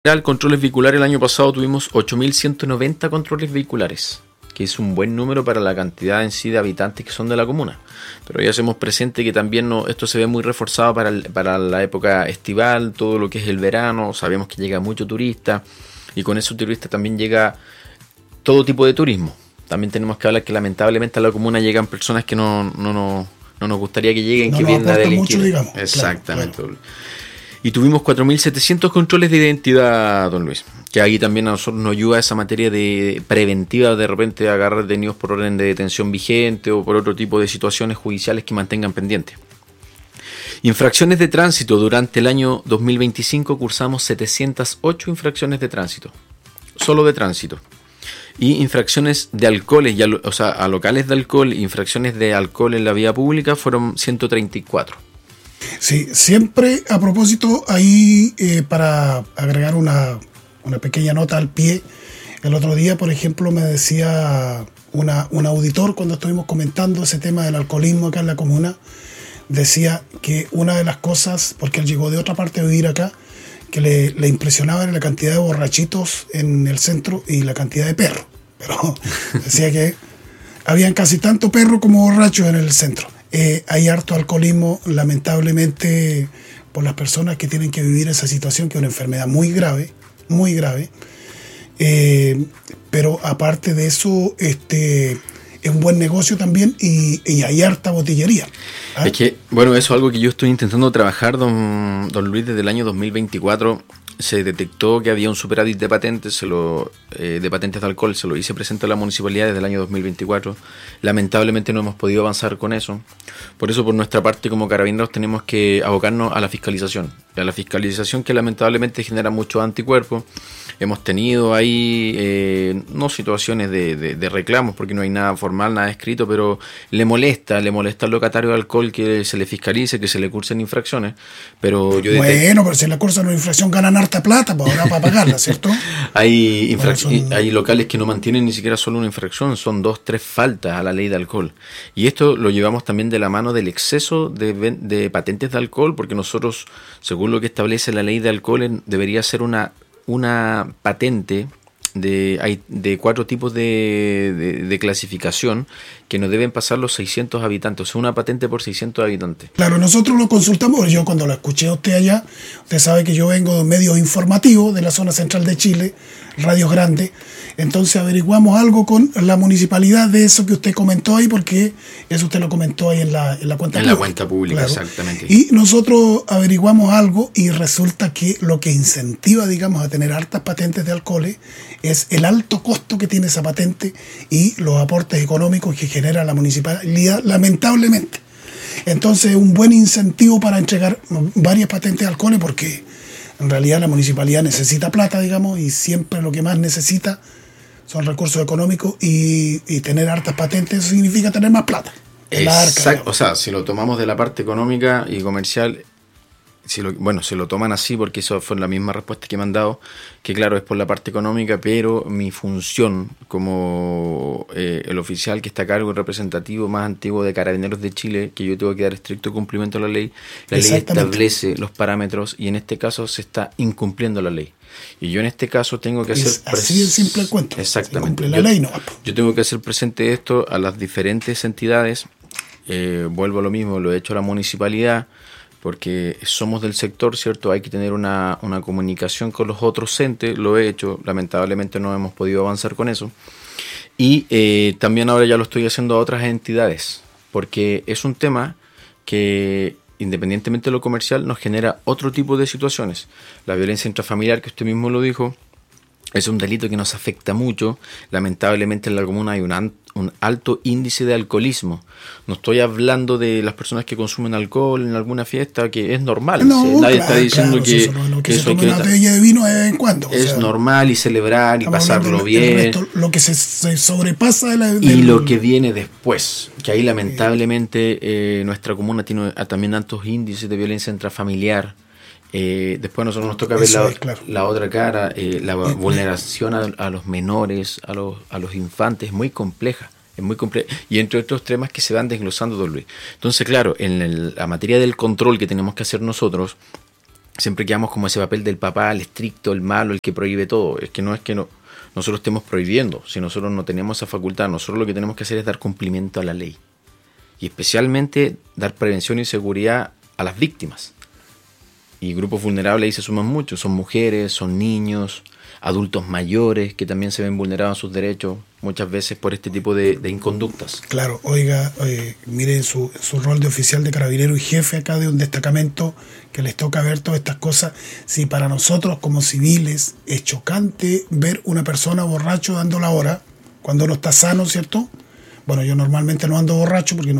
Controles vehiculares, el año pasado tuvimos 8.190 controles vehiculares, que es un buen número para la cantidad en sí de habitantes que son de la comuna. Pero ya hacemos presente que también esto se ve muy reforzado para la época estival, todo lo que es el verano. Sabemos que llega mucho turista y con esos turistas también llega todo tipo de turismo. También tenemos que hablar que lamentablemente a la comuna llegan personas que no nos gustaría que lleguen, no que vienen a delinquir. Mucho, digamos. Exactamente. Claro. Y tuvimos 4.700 controles de identidad, don Luis. Que ahí también a nosotros nos ayuda esa materia de preventiva, de repente agarrar detenidos por orden de detención vigente o por otro tipo de situaciones judiciales que mantengan pendientes. Infracciones de tránsito. Durante el año 2025 cursamos 708 infracciones de tránsito. Solo de tránsito. Y infracciones de alcoholes, a locales de alcohol, infracciones de alcohol en la vía pública fueron 134. Sí, siempre a propósito, ahí para agregar una pequeña nota al pie, el otro día, por ejemplo, me decía un auditor cuando estuvimos comentando ese tema del alcoholismo acá en la comuna, decía que una de las cosas, porque él llegó de otra parte a vivir acá, que le impresionaba era la cantidad de borrachitos en el centro y la cantidad de perros. Pero decía que habían casi tanto perro como borrachos en el centro. Hay harto alcoholismo, lamentablemente, por las personas que tienen que vivir esa situación, que es una enfermedad muy grave, muy grave. Pero aparte de eso, es un buen negocio también y hay harta botillería. ¿Ah? Es que, bueno, eso es algo que yo estoy intentando trabajar, don Luis, desde el año 2024. Se detectó que había un superávit de patentes, de patentes de alcohol, se lo hice presente a la municipalidad desde el año 2024. Lamentablemente no hemos podido avanzar con eso. Por eso, por nuestra parte, como carabineros, tenemos que abocarnos a la fiscalización. A la fiscalización que lamentablemente genera muchos anticuerpos. Hemos tenido ahí, no situaciones de reclamos, porque no hay nada formal, nada escrito, pero le molesta al locatario de alcohol que se le fiscalice, que se le cursen infracciones. Pero pero si le cursan una infracción ganan harta plata para pagarla, ¿cierto? Hay locales que no mantienen ni siquiera solo una infracción, son 2, 3 faltas a la ley de alcohol. Y esto lo llevamos también de la mano del exceso de patentes de alcohol, porque nosotros, según lo que establece la ley de alcohol, debería ser una patente de 4 tipos de clasificación que no deben pasar los 600 habitantes, o sea, una patente por 600 habitantes. Claro, nosotros lo consultamos, yo cuando lo escuché a usted allá, usted sabe que yo vengo de medios informativos de la zona central de Chile, radios grandes, entonces averiguamos algo con la municipalidad de eso que usted comentó ahí, porque eso usted lo comentó ahí en la cuenta pública. En la cuenta pública, claro. Exactamente. Y nosotros averiguamos algo y resulta que lo que incentiva, digamos, a tener hartas patentes de alcoholes es el alto costo que tiene esa patente y los aportes económicos que genera la municipalidad, lamentablemente. Entonces, un buen incentivo para entregar varias patentes de alcoholes, porque en realidad la municipalidad necesita plata, digamos, y siempre lo que más necesita son recursos económicos y tener hartas patentes, eso significa tener más plata. Exacto, o sea, si lo tomamos de la parte económica y comercial, se lo toman así porque eso fue la misma respuesta que me han dado, que claro, es por la parte económica, pero mi función como el oficial que está a cargo, el representativo más antiguo de Carabineros de Chile, que yo tengo que dar estricto cumplimiento a la ley establece los parámetros y en este caso se está incumpliendo la ley. Y yo en este caso tengo que hacer... Así de simple el cuento. Exactamente. La ley, no. Yo tengo que hacer presente esto a las diferentes entidades. Vuelvo a lo mismo, lo he hecho a la municipalidad, porque somos del sector, ¿cierto? Hay que tener una comunicación con los otros entes, lo he hecho, lamentablemente no hemos podido avanzar con eso. Y también ahora ya lo estoy haciendo a otras entidades, porque es un tema que, independientemente de lo comercial, nos genera otro tipo de situaciones. La violencia intrafamiliar, que usted mismo lo dijo, es un delito que nos afecta mucho. Lamentablemente en la comuna hay un alto índice de alcoholismo. No estoy hablando de las personas que consumen alcohol en alguna fiesta, que es normal. Nadie está diciendo que eso hay que... una botella de vino de vez en cuando. Es normal y celebrar y pasarlo bien. Lo que se sobrepasa y lo que viene después. Que ahí lamentablemente nuestra comuna tiene también altos índices de violencia intrafamiliar. Después a nosotros nos toca ver la otra cara, la vulneración a los menores, a los infantes, es muy compleja. Y entre otros temas que se van desglosando, don Luis. Entonces, claro, en la materia del control que tenemos que hacer nosotros, siempre quedamos como ese papel del papá, el estricto, el malo, el que prohíbe todo. Es que no, nosotros estemos prohibiendo, si nosotros no tenemos esa facultad, nosotros lo que tenemos que hacer es dar cumplimiento a la ley. Y especialmente dar prevención y seguridad a las víctimas. Y grupos vulnerables ahí se suman muchos, son mujeres, son niños, adultos mayores que también se ven vulnerados en sus derechos, muchas veces por este tipo de inconductas. Claro, oiga, mire su rol de oficial de carabinero y jefe acá de un destacamento que les toca ver todas estas cosas. Si para nosotros como civiles es chocante ver una persona borracho dando la hora, cuando uno está sano, ¿cierto? Bueno, yo normalmente no ando borracho porque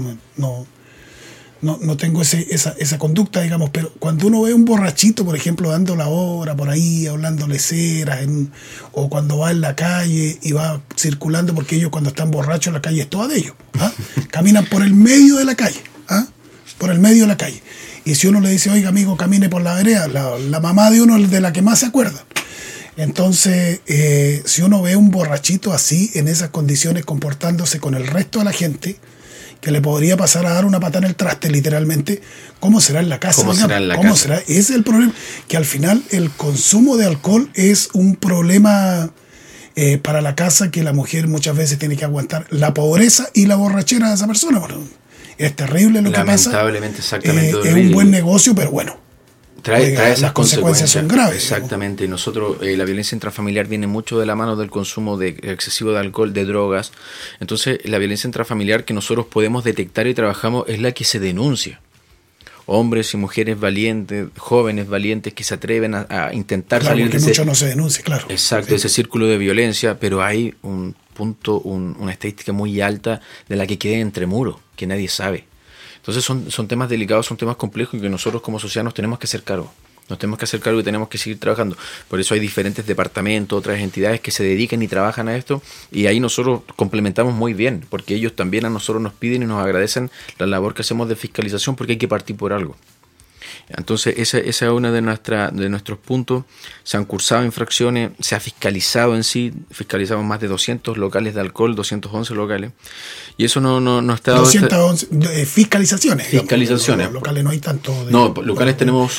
no tengo esa conducta, digamos, pero cuando uno ve un borrachito, por ejemplo, dando la hora por ahí, hablándole ceras, o cuando va en la calle y va circulando, porque ellos cuando están borrachos la calle es toda de ellos, ¿ah? Caminan por el medio de la calle, ¿ah? Por el medio de la calle. Y si uno le dice, oiga amigo, camine por la vereda, la mamá de uno es de la que más se acuerda. Entonces, si uno ve un borrachito así, en esas condiciones, comportándose con el resto de la gente, que le podría pasar a dar una patada en el traste, literalmente, ¿cómo será en la casa? ¿Cómo será en la ¿Cómo casa? será? Ese es el problema, que al final el consumo de alcohol es un problema para la casa, que la mujer muchas veces tiene que aguantar la pobreza y la borrachera de esa persona. Bueno, es terrible lo que pasa. Lamentablemente, exactamente. Es un buen negocio, pero bueno. Trae esas las consecuencias son graves. Exactamente. Digamos. Nosotros, la violencia intrafamiliar viene mucho de la mano del consumo excesivo de alcohol, de drogas. Entonces, la violencia intrafamiliar que nosotros podemos detectar y trabajamos es la que se denuncia. Hombres y mujeres valientes, jóvenes valientes que se atreven a intentar salir de ese... mucho no se denuncia, claro. Exacto, sí. Ese círculo de violencia, pero hay un punto, una estadística muy alta de la que queda entre muros, que nadie sabe. Entonces son temas delicados, son temas complejos y que nosotros como sociedad nos tenemos que hacer cargo. Nos tenemos que hacer cargo y tenemos que seguir trabajando. Por eso hay diferentes departamentos, otras entidades que se dedican y trabajan a esto, y ahí nosotros complementamos muy bien, porque ellos también a nosotros nos piden y nos agradecen la labor que hacemos de fiscalización, porque hay que partir por algo. Entonces esa es una de nuestros puntos. Se han cursado infracciones, se ha fiscalizado en sí, fiscalizamos más de 200 locales de alcohol, 211 locales, y eso no está... 211 fiscalizaciones. Fiscalizaciones. Los locales no hay tanto... Locales tenemos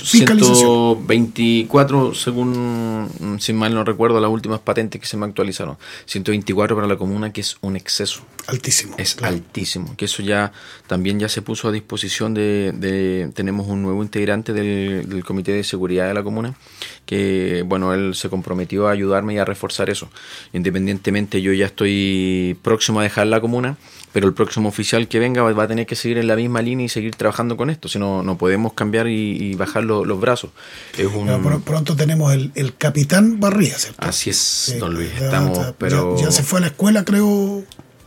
124, según, si mal no recuerdo, las últimas patentes que se me actualizaron. 124 para la comuna, que es un exceso. Altísimo. Es altísimo, que eso ya se puso a disposición tenemos un nuevo integrante del Comité de Seguridad de la comuna, que bueno, él se comprometió a ayudarme y a reforzar eso. Independientemente, yo ya estoy próximo a dejar la comuna, pero el próximo oficial que venga va a tener que seguir en la misma línea y seguir trabajando con esto, si no podemos cambiar y bajar los brazos. Pronto tenemos el capitán Barría, ¿cierto? Así es, sí, don Luis, pero... Ya se fue a la escuela, creo...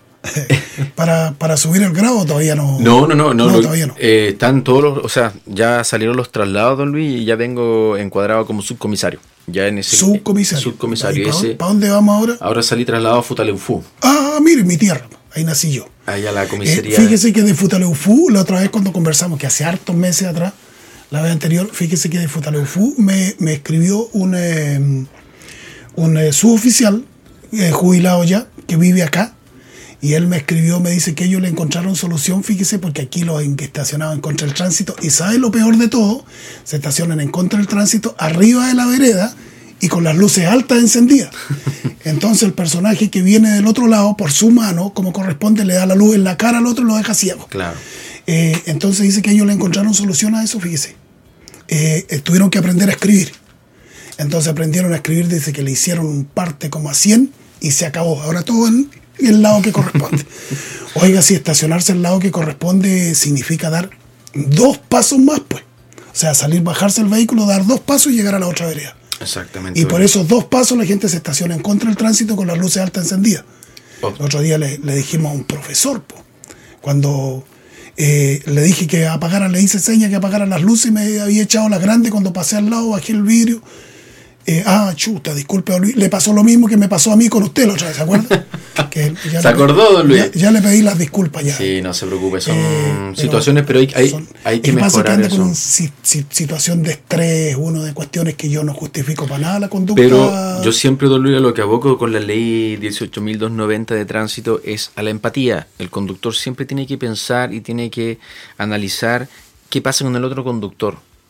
para subir el grado todavía no. No, todavía no. Están todos ya salieron los traslados, don Luis, y ya vengo encuadrado como subcomisario. Ya en ese subcomisario. ¿Para dónde vamos ahora? Ahora salí trasladado a Futaleufú. Ah, mire, mi tierra. Ahí nací yo. Allá la comisaría. Fíjese que de Futaleufú, la otra vez cuando conversamos, que hace hartos meses atrás, la vez anterior, fíjese que de Futaleufú me escribió un suboficial jubilado ya, que vive acá. Y él me escribió, me dice que ellos le encontraron solución, fíjese, porque aquí los estacionaban en contra del tránsito, y ¿sabe lo peor de todo? Se estacionan en contra del tránsito arriba de la vereda y con las luces altas encendidas. Entonces el personaje que viene del otro lado, por su mano, como corresponde, le da la luz en la cara al otro y lo deja ciego. Claro. Entonces dice que ellos le encontraron solución a eso, fíjese. Tuvieron que aprender a escribir. Entonces aprendieron a escribir, dice que le hicieron un parte como a 100 y se acabó. Ahora todo en el lado que corresponde. Oiga, si estacionarse al lado que corresponde significa dar 2 pasos más, pues. O sea, bajarse el vehículo, dar 2 pasos y llegar a la otra vereda. Exactamente. Y por esos 2 pasos la gente se estaciona en contra del tránsito con las luces altas encendidas. El otro día le dijimos a un profesor, pues, cuando le dije que apagara, le hice seña que apagara las luces y me había echado las grandes. Cuando pasé al lado, bajé el vidrio. Chuta, disculpe, le pasó lo mismo que me pasó a mí con usted la otra vez, ¿se acuerda? ¿Se acordó, don Luis? Ya le pedí las disculpas ya. Sí, no se preocupe, son situaciones, pero hay que mejorar eso. Con situación de estrés, de cuestiones que yo no justifico para nada la conducta. Pero yo siempre, don Luis, a lo que aboco con la ley 18.290 de tránsito es a la empatía. El conductor siempre tiene que pensar y tiene que analizar qué pasa con el otro conductor.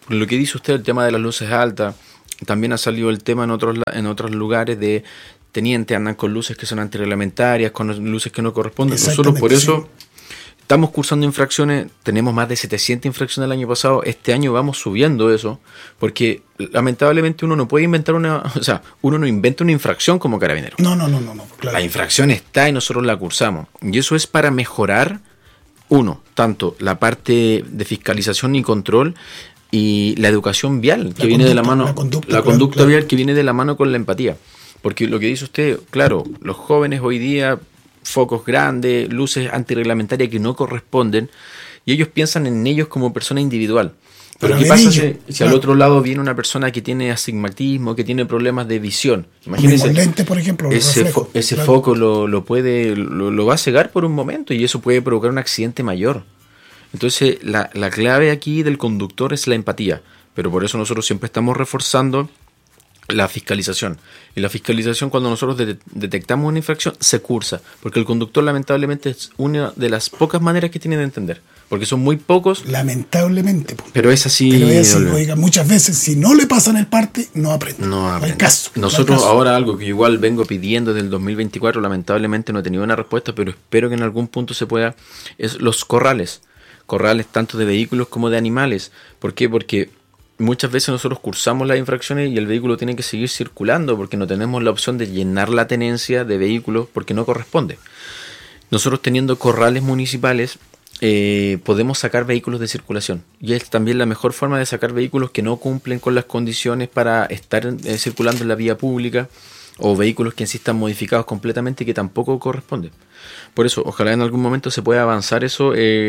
Lo que dice usted, el tema de las luces altas, también ha salido el tema en otros lugares de tenientes andan con luces que son antirreglamentarias, con luces que no corresponden. Nosotros por eso estamos cursando infracciones, tenemos más de 700 infracciones el año pasado, este año vamos subiendo eso, porque lamentablemente uno no puede inventar uno no inventa una infracción como carabinero. No, claro. La infracción está y nosotros la cursamos. Y eso es para mejorar, tanto la parte de fiscalización y control y la educación vial, que viene de la mano, la conducta vial que viene de la mano con la empatía. Porque lo que dice usted, claro, los jóvenes hoy día, focos grandes, luces antirreglamentarias que no corresponden, y ellos piensan en ellos como persona individual. Pero ¿qué pasa si al otro lado viene una persona que tiene astigmatismo, que tiene problemas de visión? Imagínense, lente, por ejemplo, ese foco lo va a cegar por un momento y eso puede provocar un accidente mayor. Entonces, la clave aquí del conductor es la empatía, pero por eso nosotros siempre estamos reforzando la fiscalización. Y la fiscalización, cuando nosotros detectamos una infracción, se cursa, porque el conductor lamentablemente es una de las pocas maneras que tiene de entender, porque son muy pocos. Lamentablemente. Pero es así. Oiga, muchas veces si no le pasan el parte, no aprende. No aprende. No hay caso. Nosotros ahora algo que igual vengo pidiendo desde el 2024, lamentablemente no he tenido una respuesta, pero espero que en algún punto se pueda, es los corrales tanto de vehículos como de animales. ¿Por qué? Porque muchas veces nosotros cursamos las infracciones y el vehículo tiene que seguir circulando porque no tenemos la opción de llenar la tenencia de vehículos porque no corresponde. Nosotros teniendo corrales municipales podemos sacar vehículos de circulación y es también la mejor forma de sacar vehículos que no cumplen con las condiciones para estar circulando en la vía pública o vehículos que en sí están modificados completamente y que tampoco corresponden. Por eso, ojalá en algún momento se pueda avanzar eso,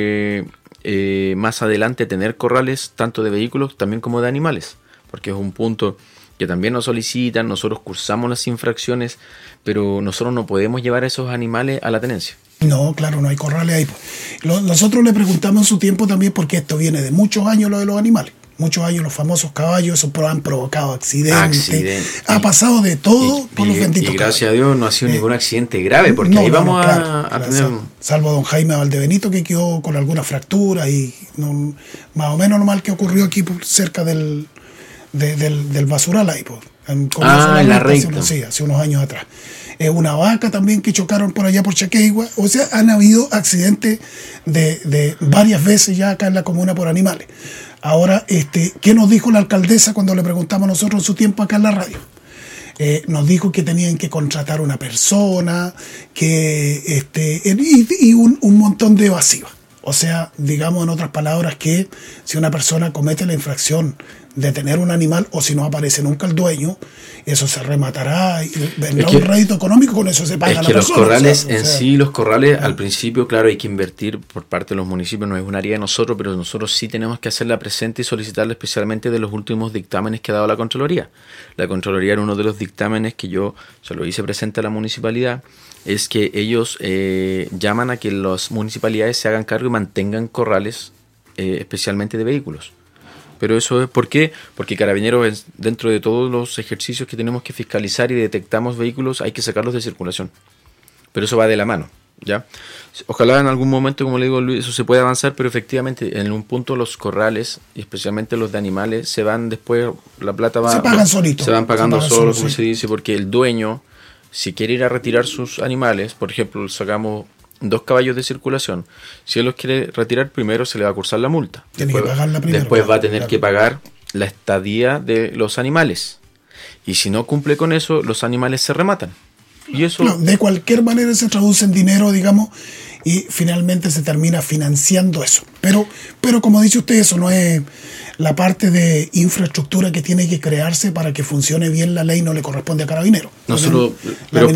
más adelante tener corrales tanto de vehículos también como de animales, porque es un punto que también nos solicitan, nosotros cursamos las infracciones, pero nosotros no podemos llevar a esos animales a la tenencia. No, claro, no hay corrales ahí. Nosotros le preguntamos en su tiempo también porque esto viene de muchos años lo de los animales. Muchos años los famosos caballos, esos han provocado accidentes. Ha pasado de todo por los benditos y gracias a Dios no ha sido ningún accidente grave, porque ahí vamos a tener... Salvo don Jaime Valdebenito, que quedó con alguna fractura y más o menos normal que ocurrió aquí cerca del basural ahí, en la recta. Hace unos años atrás. Una vaca también que chocaron por allá por Chaquegua. O sea, han habido accidentes de varias veces ya acá en la comuna por animales. Ahora, ¿qué nos dijo la alcaldesa cuando le preguntamos nosotros en su tiempo acá en la radio? Nos dijo que tenían que contratar una persona, y un montón de evasivas. O sea, digamos en otras palabras que si una persona comete la infracción de tener un animal o si no aparece nunca el dueño, eso se rematará y vendrá un rédito económico, con eso se paga la persona. Los corrales los corrales al principio, claro, hay que invertir por parte de los municipios, no es una área de nosotros, pero nosotros sí tenemos que hacerla presente y solicitarla especialmente de los últimos dictámenes que ha dado la Contraloría. La Contraloría era uno de los dictámenes que yo se lo hice presente a la municipalidad, es que ellos llaman a que las municipalidades se hagan cargo y mantengan corrales especialmente de vehículos. Pero eso es ¿por qué? Porque Carabineros, dentro de todos los ejercicios que tenemos que fiscalizar y detectamos vehículos, hay que sacarlos de circulación. Pero eso va de la mano, ¿ya? Ojalá en algún momento, como le digo Luis, eso se pueda avanzar, pero efectivamente en un punto los corrales, y especialmente los de animales, se van después, la plata va... Se pagan solitos. Se van pagando solos, como se dice, porque el dueño, si quiere ir a retirar sus animales, por ejemplo, sacamos 2 caballos de circulación, si él los quiere retirar, primero se le va a cursar la multa. Después va a tener que pagar la estadía de los animales. Y si no cumple con eso, los animales se rematan. Y eso... No, de cualquier manera se traduce en dinero, digamos, y finalmente se termina financiando eso. Pero como dice usted, eso no es la parte de infraestructura que tiene que crearse para que funcione bien la ley, no le corresponde a Carabineros. Pero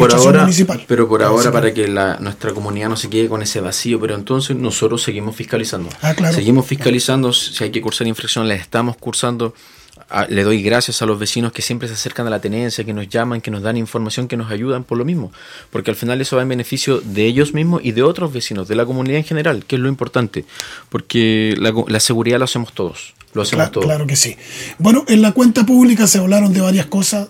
por ahora para que nuestra comunidad no se quede con ese vacío, pero entonces nosotros seguimos fiscalizando. Claro. Seguimos fiscalizando, si hay que cursar infracción, les estamos cursando. Le doy gracias a los vecinos que siempre se acercan a la tenencia, que nos llaman, que nos dan información, que nos ayudan por lo mismo, porque al final eso va en beneficio de ellos mismos y de otros vecinos, de la comunidad en general, que es lo importante, porque la seguridad lo hacemos todos. Claro que sí. Bueno, en la cuenta pública se hablaron de varias cosas.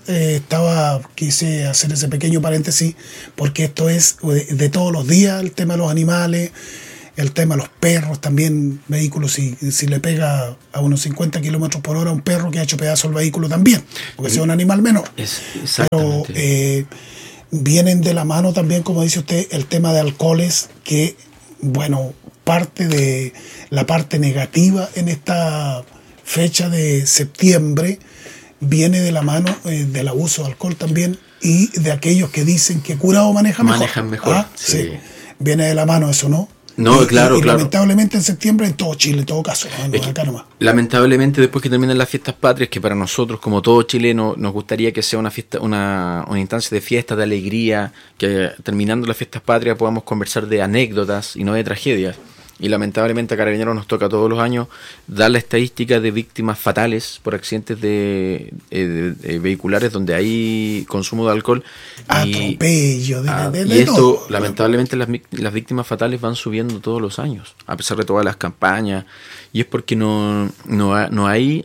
Quise hacer ese pequeño paréntesis porque esto es de todos los días, el tema de los animales. el tema de los perros también, vehículos, si le pega a unos 50 kilómetros por hora a un perro, que ha hecho pedazo el vehículo también, porque es un animal menor. Pero vienen de la mano también, como dice usted, el tema de alcoholes, que, bueno, parte de la parte negativa en esta fecha de septiembre viene de la mano del abuso de alcohol también, y de aquellos que dicen que curado manejan mejor. ¿Ah? Sí. Viene de la mano eso, ¿no? No, claro. Lamentablemente en septiembre en todo Chile, en todo caso, no acá nomás. Lamentablemente, después que terminan las fiestas patrias, que para nosotros, como todo chileno, nos gustaría que sea una fiesta, una instancia de fiesta, de alegría, que terminando las fiestas patrias podamos conversar de anécdotas y no de tragedias. Y lamentablemente a Carabineros nos toca todos los años dar la estadística de víctimas fatales por accidentes de vehiculares donde hay consumo de alcohol. Atropello, y esto, todo. Lamentablemente, las víctimas fatales van subiendo todos los años, a pesar de todas las campañas. Y es porque no hay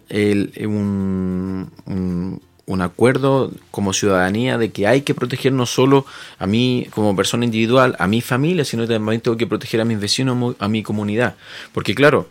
un acuerdo como ciudadanía de que hay que proteger no solo a mí como persona individual, a mi familia, sino también tengo que proteger a mis vecinos, a mi comunidad. Porque claro,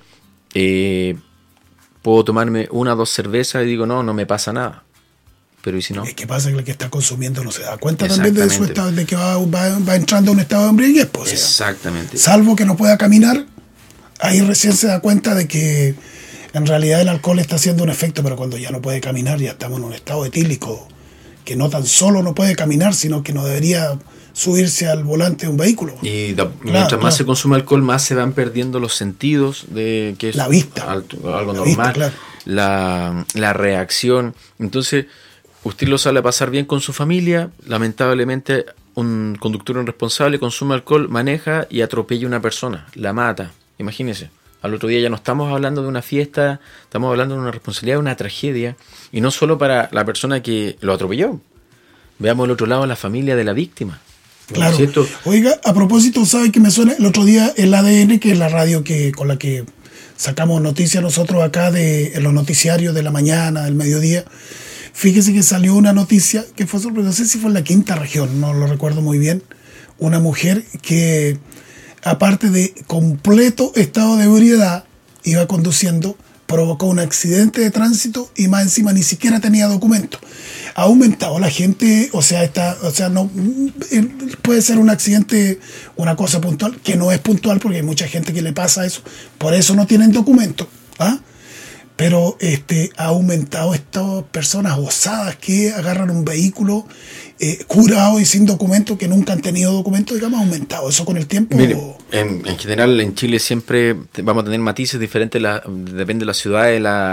puedo tomarme 1 o 2 cervezas y digo, no me pasa nada. Pero ¿y si no? ¿Qué pasa? Que el que está consumiendo no se da cuenta también de su estado, de que va entrando en un estado de embriaguez. Pues, exactamente. Salvo que no pueda caminar, ahí recién se da cuenta de que en realidad el alcohol está haciendo un efecto, pero cuando ya no puede caminar, ya estamos en un estado etílico, que no tan solo no puede caminar, sino que no debería subirse al volante de un vehículo. Y mientras más se consume alcohol, más se van perdiendo los sentidos, de que es la vista, algo normal, vista, claro. la reacción. Entonces, usted lo sale a pasar bien con su familia, lamentablemente un conductor irresponsable consume alcohol, maneja y atropella a una persona, la mata, imagínese. Al otro día ya no estamos hablando de una fiesta, estamos hablando de una responsabilidad, de una tragedia, y no solo para la persona que lo atropelló. Veamos el otro lado, la familia de la víctima. Claro. ¿Cierto? Oiga, a propósito, ¿sabe que me suena? El otro día el ADN, que es la radio con la que sacamos noticias nosotros acá en los noticiarios de la mañana, del mediodía, fíjese que salió una noticia que fue sobre, no sé si fue en la quinta región, no lo recuerdo muy bien, una mujer que, aparte de completo estado de ebriedad, iba conduciendo, provocó un accidente de tránsito y más encima ni siquiera tenía documento. Ha aumentado la gente, no puede ser un accidente, una cosa puntual, que no es puntual porque hay mucha gente que le pasa eso, por eso no tienen documento, ¿ah? Pero ha aumentado estas personas osadas que agarran un vehículo curado y sin documento, que nunca han tenido documento, digamos, ha aumentado eso con el tiempo. Mire, en general en Chile siempre vamos a tener matices diferentes, depende de la ciudad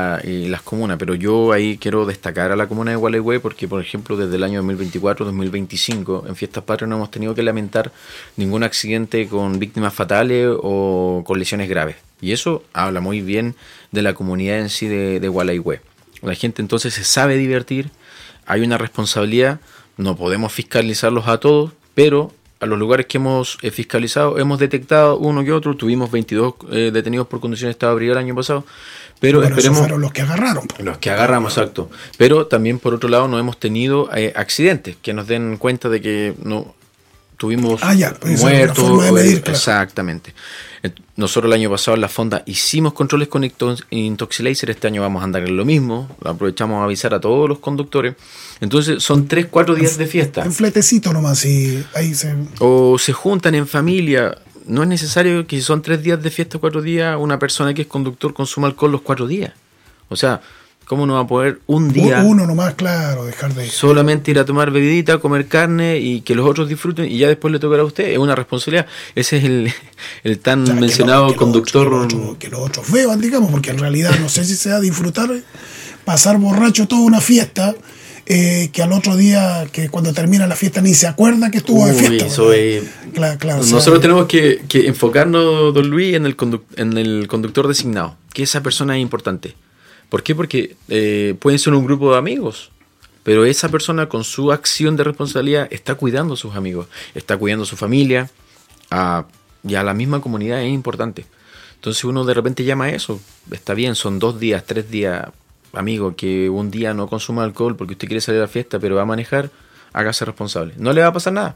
y las comunas, pero yo ahí quiero destacar a la comuna de Gualeguay porque, por ejemplo, desde el año 2024-2025 en Fiestas Patrias no hemos tenido que lamentar ningún accidente con víctimas fatales o con lesiones graves. Y eso habla muy bien de la comunidad en sí de Gualeguay. La gente entonces se sabe divertir, hay una responsabilidad, no podemos fiscalizarlos a todos, pero a los lugares que hemos fiscalizado hemos detectado uno que otro. Tuvimos 22 detenidos por conducción de estado de ebriedad el año pasado, pero esperemos, esos fueron los que agarraron. Los que agarramos, exacto. Pero también por otro lado no hemos tenido accidentes que nos den cuenta de que no tuvimos muertos. Claro. Exactamente. Nosotros el año pasado en la Fonda hicimos controles con Intoxilaser, este año vamos a andar en lo mismo, aprovechamos a avisar a todos los conductores. Entonces son 3-4 días de fiesta. En fletecito nomás, y ahí o se juntan en familia. No es necesario que si son 3 días de fiesta, 4 días, una persona que es conductor consuma alcohol los 4 días. O sea, ¿cómo no va a poder un día? Uno nomás, claro, dejar de... Solamente ir a tomar bebidita, comer carne y que los otros disfruten y ya después le tocará a usted. Es una responsabilidad. Ese es el tan mencionado conductor... Que los otros beban, digamos, porque en realidad no sé si se va a disfrutar, pasar borracho toda una fiesta, que al otro día, que cuando termina la fiesta ni se acuerda que estuvo de fiesta. Eso es... Claro, nosotros tenemos que enfocarnos, don Luis, en el conductor designado, que esa persona es importante. ¿Por qué? Porque pueden ser un grupo de amigos, pero esa persona con su acción de responsabilidad está cuidando a sus amigos, está cuidando a su familia, y a la misma comunidad es importante. Entonces uno de repente llama a eso, está bien, son 2 días, 3 días, amigo, que un día no consuma alcohol porque usted quiere salir a la fiesta, pero va a manejar, hágase responsable. No le va a pasar nada,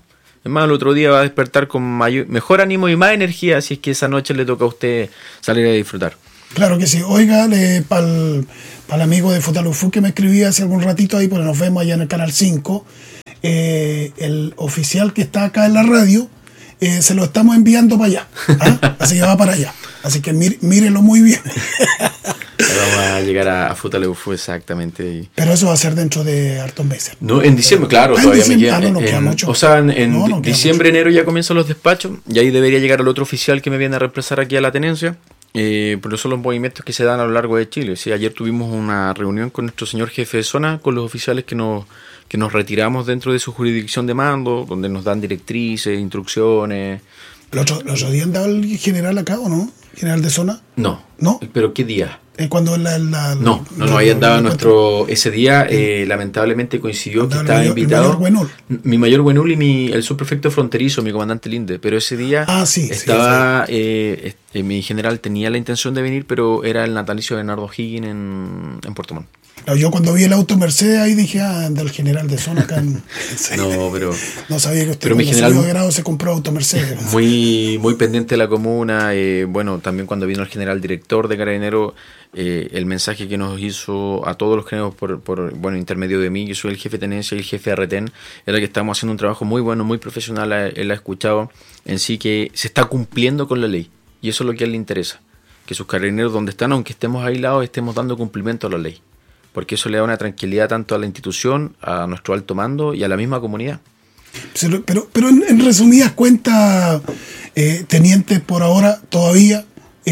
Es más, el otro día va a despertar con mejor ánimo y más energía si es que esa noche le toca a usted salir a disfrutar. Claro que sí. Oiga, para el amigo de Fotalufu que me escribía hace algún ratito ahí, porque nos vemos allá en el Canal 5, el oficial que está acá en la radio, se lo estamos enviando para allá. ¿Ah? Así que va para allá. Así que mírelo muy bien. Vamos a llegar a Fotalufu exactamente. Pero eso va a ser dentro de hartos meses. No, en diciembre, claro, todavía me queda. No queda mucho. O sea, en diciembre, enero ya comienzan los despachos y ahí debería llegar el otro oficial que me viene a reemplazar aquí a la tenencia. Pero son los movimientos que se dan a lo largo de Chile. ¿Sí? Ayer tuvimos una reunión con nuestro señor jefe de zona, con los oficiales que nos retiramos dentro de su jurisdicción de mando, donde nos dan directrices, instrucciones. ¿Los otro día andaba el general acá o no? ¿General de zona? No. ¿No? ¿Pero qué día? Cuando No, ahí andaba nuestro... Ese día, lamentablemente coincidió que estaba invitado... Mi mayor Buenul y el subprefecto fronterizo, mi comandante Linde. Pero ese día estaba... mi general tenía la intención de venir, pero era el natalicio de Bernardo Higgins en Puerto Montt. Yo cuando vi el auto Mercedes ahí dije, del general de zona acá en... No, pero... No sabía que usted pero mi general, de grado se compró auto Mercedes. Muy pendiente de la comuna. Bueno, también cuando vino el general director de Carabineros, el mensaje que nos hizo a todos los generales por intermedio de mí, que soy el jefe de tenencia y el jefe de retén, era que estamos haciendo un trabajo muy bueno, muy profesional. Él ha escuchado en sí que se está cumpliendo con la ley. Y eso es lo que a él le interesa. Que sus carabineros donde están, aunque estemos aislados, estemos dando cumplimiento a la ley. Porque eso le da una tranquilidad tanto a la institución, a nuestro alto mando y a la misma comunidad. Pero en resumidas cuentas, teniente por ahora todavía,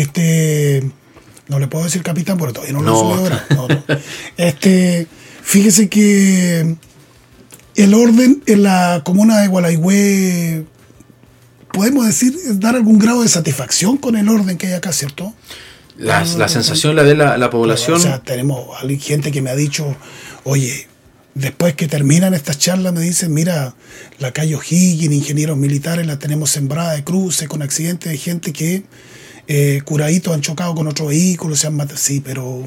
no le puedo decir capitán porque todavía no lo subió ahora. No. Fíjese que el orden en la comuna de Gualeguay, podemos decir, dar algún grado de satisfacción con el orden que hay acá, ¿cierto? La sensación la de la población. O sea, tenemos gente que me ha dicho, oye, después que terminan estas charlas me dicen, mira, la calle O'Higgins, ingenieros militares, la tenemos sembrada de cruces, con accidentes de gente que curaditos han chocado con otro vehículo, se han matado. Sí, pero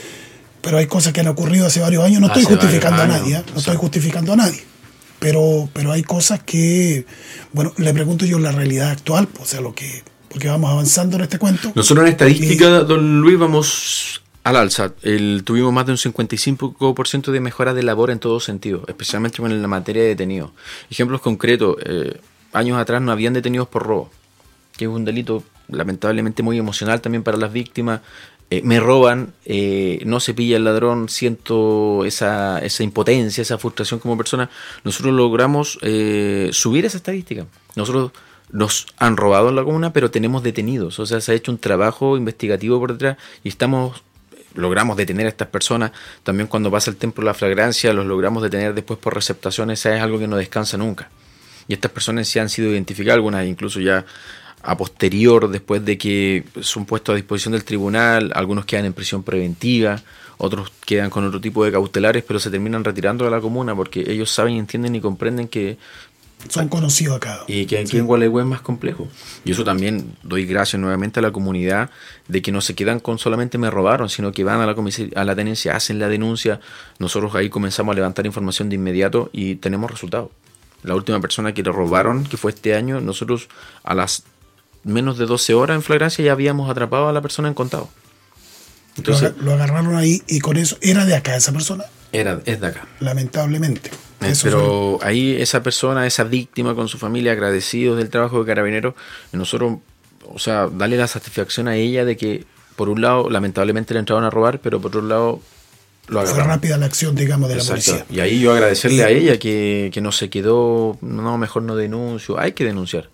hay cosas que han ocurrido hace varios años. No estoy justificando a nadie, estoy justificando a nadie. Pero hay cosas que, bueno, le pregunto yo la realidad actual, o sea, porque vamos avanzando en este cuento. Nosotros en estadística, don Luis, vamos al alza. Tuvimos más de un 55% de mejora de labor en todo sentido, especialmente en la materia de detenidos. Ejemplos concretos, años atrás no habían detenidos por robo, que es un delito lamentablemente muy emocional también para las víctimas. Me roban, no se pilla el ladrón, siento esa impotencia, esa frustración como persona. Nosotros logramos subir esa estadística. Nosotros nos han robado en la comuna, pero tenemos detenidos. O sea, se ha hecho un trabajo investigativo por detrás y logramos detener a estas personas. También cuando pasa el tiempo de la flagrancia, los logramos detener después por receptaciones. Esa es algo que no descansa nunca. Y estas personas sí han sido identificadas, algunas incluso ya a posterior, después de que son puestos a disposición del tribunal. Algunos quedan en prisión preventiva, otros quedan con otro tipo de cautelares, pero se terminan retirando de la comuna porque ellos saben, entienden y comprenden que son conocidos acá. Y que aquí en Gualeguay es más complejo. Y eso también doy gracias nuevamente a la comunidad de que no se quedan con solamente me robaron, sino que van a la tenencia, hacen la denuncia. Nosotros ahí comenzamos a levantar información de inmediato y tenemos resultados. La última persona que le robaron, que fue este año, nosotros a las menos de 12 horas en flagrancia ya habíamos atrapado a la persona en contado. Entonces, lo agarraron ahí y con eso, ¿era de acá esa persona? Es de acá. Lamentablemente. Pero ahí esa persona, esa víctima con su familia, agradecidos del trabajo de Carabineros, nosotros, o sea, darle la satisfacción a ella de que, por un lado, lamentablemente le entraron a robar, pero por otro lado, lo agarraron. Fue rápida la acción, digamos, de la policía. Y ahí yo agradecerle a ella que no se quedó, no, mejor no denuncio. Hay que denunciar.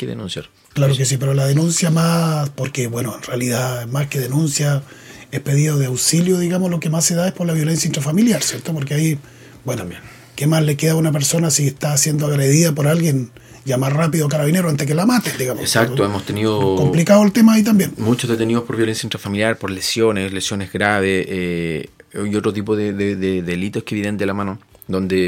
Claro que sí, pero la denuncia más, porque, bueno, en realidad, más que denuncia, es pedido de auxilio, digamos, lo que más se da es por la violencia intrafamiliar, ¿cierto? Porque ahí, bueno, también, ¿qué más le queda a una persona si está siendo agredida por alguien? Llamar rápido a Carabineros antes que la mate, digamos. Exacto, hemos tenido... Complicado el tema ahí también. Muchos detenidos por violencia intrafamiliar, por lesiones graves, y otro tipo de delitos que vienen de la mano, donde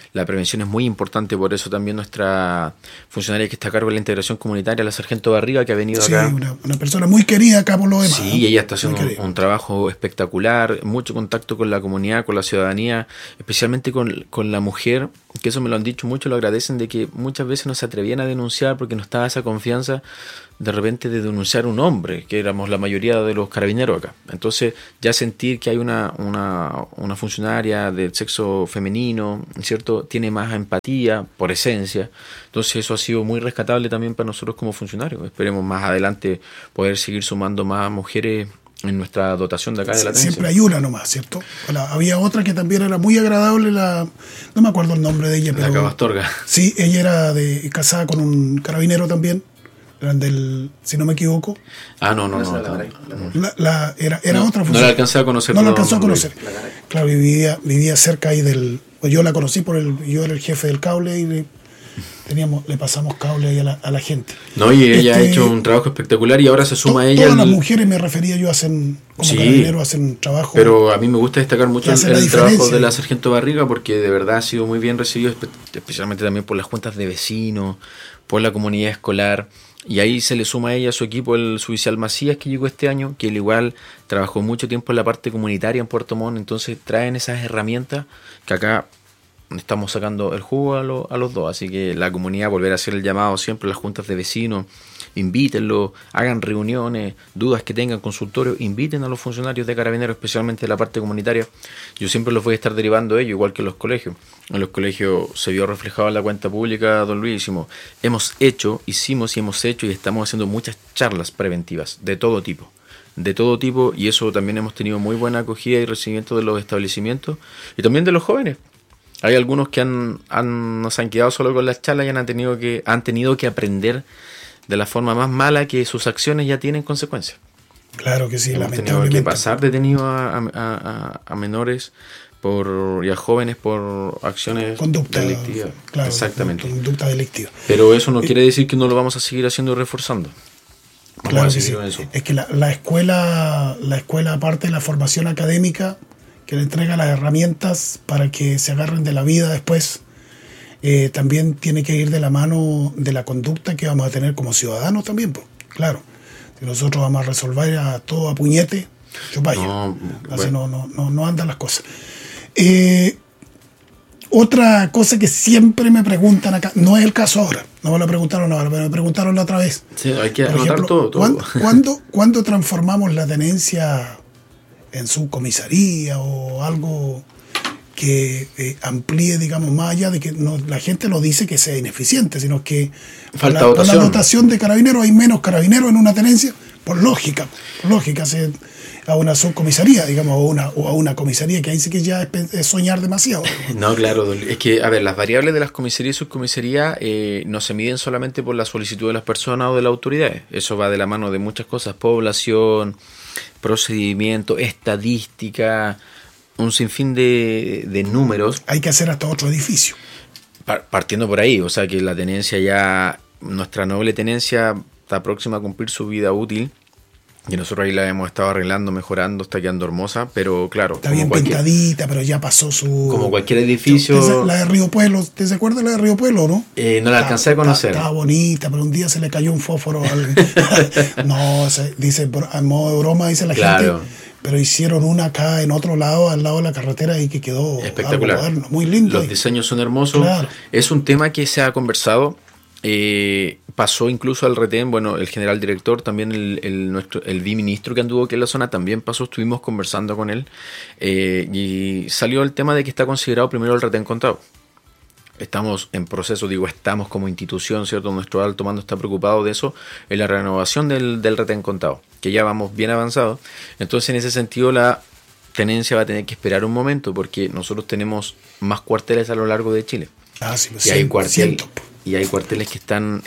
La prevención es muy importante, por eso también nuestra funcionaria que está a cargo de la integración comunitaria, la sargento Barriga, que ha venido Sí, acá. una persona muy querida acá por lo demás. Sí, ella está haciendo un trabajo espectacular, mucho contacto con la comunidad, con la ciudadanía, especialmente con la mujer, que eso me lo han dicho mucho, lo agradecen, de que muchas veces no se atrevían a denunciar porque no estaba esa confianza de repente de denunciar a un hombre, que éramos la mayoría de los carabineros acá. Entonces ya sentir que hay una funcionaria del sexo femenino, ¿cierto? Tiene más empatía por esencia. Entonces eso ha sido muy rescatable también para nosotros como funcionarios. Esperemos más adelante poder seguir sumando más mujeres en nuestra dotación de acá de la tenencia. Siempre hay una nomás, ¿cierto? Bueno, había otra que también era muy agradable, no me acuerdo el nombre de ella, pero... La Cabastorga. Sí, ella era casada con un carabinero también, eran si no me equivoco. Ah, no. Era otra funcionaria. No la alcancé a conocer. No la alcanzó a conocer. Claro, vivía cerca ahí pues yo la conocí yo era el jefe del cable y le pasamos cable ahí a la gente. No, y ella ha hecho un trabajo espectacular y ahora se suma a ella. Todas las mujeres, me refería yo, carabineros hacen trabajo. Pero a mí me gusta destacar mucho el trabajo de la sargento Barriga, porque de verdad ha sido muy bien recibido, especialmente también por las juntas de vecinos, por la comunidad escolar. Y ahí se le suma a ella a su equipo el suboficial Macías, que llegó este año, que él igual trabajó mucho tiempo en la parte comunitaria en Puerto Montt. Entonces traen esas herramientas que acá estamos sacando el jugo a los dos. Así que la comunidad, volver a hacer el llamado siempre a las juntas de vecinos, invítenlo, hagan reuniones, dudas que tengan, consultorios, inviten a los funcionarios de Carabineros, especialmente de la parte comunitaria. Yo siempre los voy a estar derivando a ellos, igual que en los colegios. En los colegios se vio reflejado en la cuenta pública, don Luis, hicimos y estamos haciendo muchas charlas preventivas de todo tipo, y eso también hemos tenido muy buena acogida y recibimiento de los establecimientos y también de los jóvenes. Hay algunos que no se han quedado solo con las charlas y han tenido que aprender de la forma más mala que sus acciones ya tienen consecuencias. Claro que sí, hemos tenido que pasar detenidos a menores y a jóvenes por acciones delictivas. Claro, exactamente. Conducta delictiva. Pero eso no quiere decir que no lo vamos a seguir haciendo y reforzando. Claro que sí. Es que la escuela, aparte de la formación académica, que le entrega las herramientas para que se agarren de la vida después, también tiene que ir de la mano de la conducta que vamos a tener como ciudadanos también, pues. Claro, si nosotros vamos a resolver todo a puñete, así no andan las cosas. Otra cosa que siempre me preguntan acá, no es el caso ahora, no me lo preguntaron ahora, pero me preguntaron la otra vez. Sí, hay que anotar todo. ¿Cuándo transformamos la tenencia en subcomisaría o algo que amplíe, digamos, más allá de que la gente no dice que sea ineficiente, sino que por la dotación de carabineros hay menos carabineros en una tenencia, por lógica a una subcomisaría, digamos, o a una comisaría, que ahí sí que ya es soñar demasiado. No, claro, es que, las variables de las comisarías y subcomisarías no se miden solamente por la solicitud de las personas o de las autoridades, eso va de la mano de muchas cosas, población, procedimiento, estadística, un sinfín de números. Hay que hacer hasta otro edificio. Partiendo por ahí, o sea que la tenencia ya, nuestra noble tenencia está próxima a cumplir su vida útil y nosotros ahí la hemos estado arreglando, mejorando, está quedando hermosa, pero claro. Está bien pintadita, pero ya pasó como cualquier edificio. La de Río Pueblo, ¿te se acuerda la de Río Pueblo, no? No la alcancé a conocer. Estaba bonita, pero un día se le cayó un fósforo. No, dice, a modo de broma, dice la gente. Pero hicieron una acá en otro lado, al lado de la carretera, y que quedó espectacular. Algo moderno, muy lindo. Los diseños son hermosos. Claro. Es un tema que se ha conversado. Pasó incluso al retén, el general director, también el viceministro que anduvo aquí en la zona también pasó, estuvimos conversando con él y salió el tema de que está considerado primero el retén contado. Estamos en proceso, estamos como institución, ¿cierto? Nuestro alto mando está preocupado de eso, en la renovación del retén contado, que ya vamos bien avanzados. Entonces, en ese sentido, la tenencia va a tener que esperar un momento, porque nosotros tenemos más cuarteles a lo largo de Chile. Sí, y hay cuarteles que están,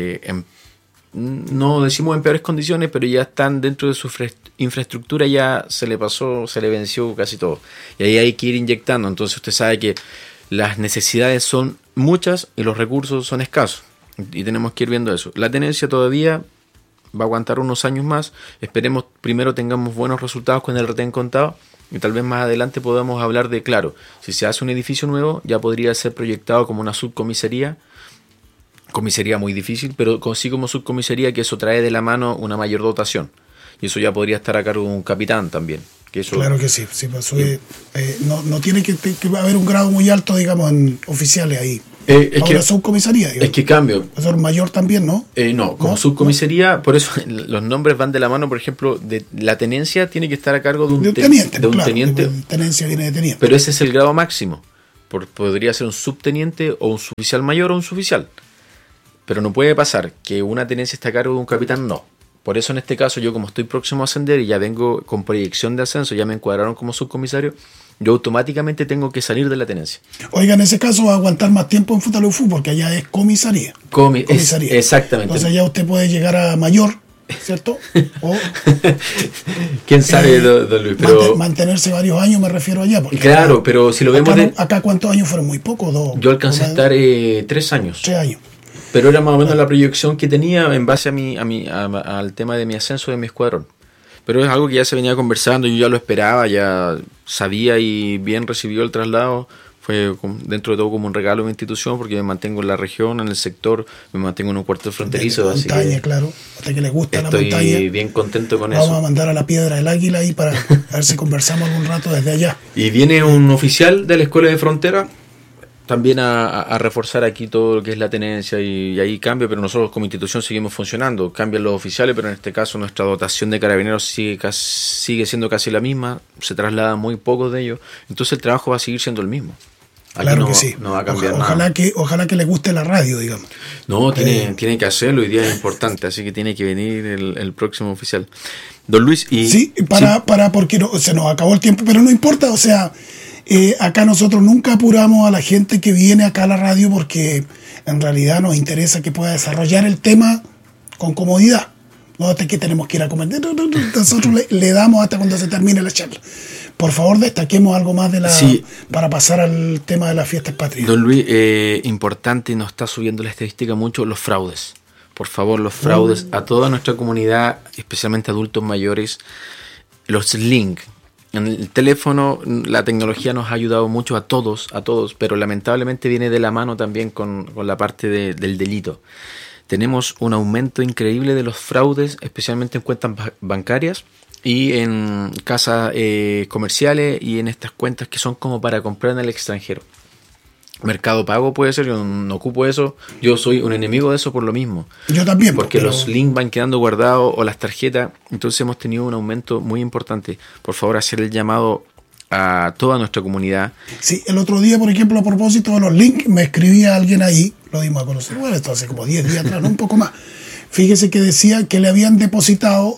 no decimos en peores condiciones, pero ya están dentro de su infraestructura, ya se le venció casi todo. Y ahí hay que ir inyectando. Entonces, usted sabe que las necesidades son muchas y los recursos son escasos, y tenemos que ir viendo eso. La tenencia todavía va a aguantar unos años más, esperemos primero tengamos buenos resultados con el retén contado y tal vez más adelante podamos hablar de, claro, si se hace un edificio nuevo, ya podría ser proyectado como una subcomisaría, comisaría muy difícil, pero sí como subcomisaría, que eso trae de la mano una mayor dotación, y eso ya podría estar a cargo de un capitán también. Que eso, claro que sí, sí, pues, no tiene que haber un grado muy alto, digamos, en oficiales ahí. Ahora subcomisaría, digamos. Es que cambio. Profesor mayor también, ¿no? No, como subcomisaría, por eso los nombres van de la mano. Por ejemplo, de la tenencia tiene que estar a cargo de un teniente. Tenencia viene de teniente. Pero ese es el grado máximo. Podría ser un subteniente o un suboficial mayor o un suboficial. Pero no puede pasar que una tenencia esté a cargo de un capitán, no. Por eso en este caso yo, como estoy próximo a ascender y ya vengo con proyección de ascenso, ya me encuadraron como subcomisario, yo automáticamente tengo que salir de la tenencia. Oiga, en ese caso va a aguantar más tiempo en Futaleufú porque allá es comisaría. Comisaría. Exactamente. Entonces allá usted puede llegar a mayor, ¿cierto? O, quién sabe, don Luis, pero mantenerse varios años, me refiero allá. Claro, pero si lo vemos acá ¿cuántos años fueron? Muy pocos. Yo alcancé a estar 3 años. 3 años. Pero era más o menos la proyección que tenía en base al tema de mi ascenso de mi escuadrón. Pero es algo que ya se venía conversando, yo ya lo esperaba, ya sabía y bien recibió el traslado. Fue dentro de todo como un regalo de mi institución, porque me mantengo en la región, en el sector, me mantengo en un cuartel fronterizo. Así montaña, claro. Hasta que le gusta la montaña. Estoy bien contento con eso. Vamos a mandar a la Piedra del Águila ahí para ver si conversamos algún rato desde allá. Y viene un oficial de la Escuela de Frontera también a reforzar aquí todo lo que es la tenencia y ahí cambia, pero nosotros como institución seguimos funcionando. Cambian los oficiales, pero en este caso nuestra dotación de carabineros sigue siendo casi la misma, se trasladan muy pocos de ellos, entonces el trabajo va a seguir siendo el mismo. Aquí claro que sí. No va a cambiar nada. Ojalá que le guste la radio, digamos. No, tiene que hacerlo, hoy día es importante, así que tiene que venir el próximo oficial. Don Luis, porque se nos acabó el tiempo, pero no importa, o sea, acá nosotros nunca apuramos a la gente que viene acá a la radio porque en realidad nos interesa que pueda desarrollar el tema con comodidad. No hasta que tenemos que ir a comer. Nosotros le damos hasta cuando se termine la charla. Por favor, destaquemos algo más para pasar al tema de las fiestas patrias. Don Luis, importante, nos está subiendo la estadística mucho, los fraudes. Por favor, los fraudes a toda nuestra comunidad, especialmente adultos mayores, los links. En el teléfono la tecnología nos ha ayudado mucho a todos, pero lamentablemente viene de la mano también con la parte del delito. Tenemos un aumento increíble de los fraudes, especialmente en cuentas bancarias y en casas comerciales y en estas cuentas que son como para comprar en el extranjero. Mercado Pago puede ser, yo no ocupo eso, yo soy un enemigo de eso por lo mismo. Yo también. Porque los links van quedando guardados o las tarjetas, entonces hemos tenido un aumento muy importante. Por favor, hacer el llamado a toda nuestra comunidad. Sí, el otro día, por ejemplo, a propósito de los links, me escribía alguien ahí, lo dimos a conocer, bueno, esto hace como 10 días atrás, no, un poco más. Fíjese que decía que le habían depositado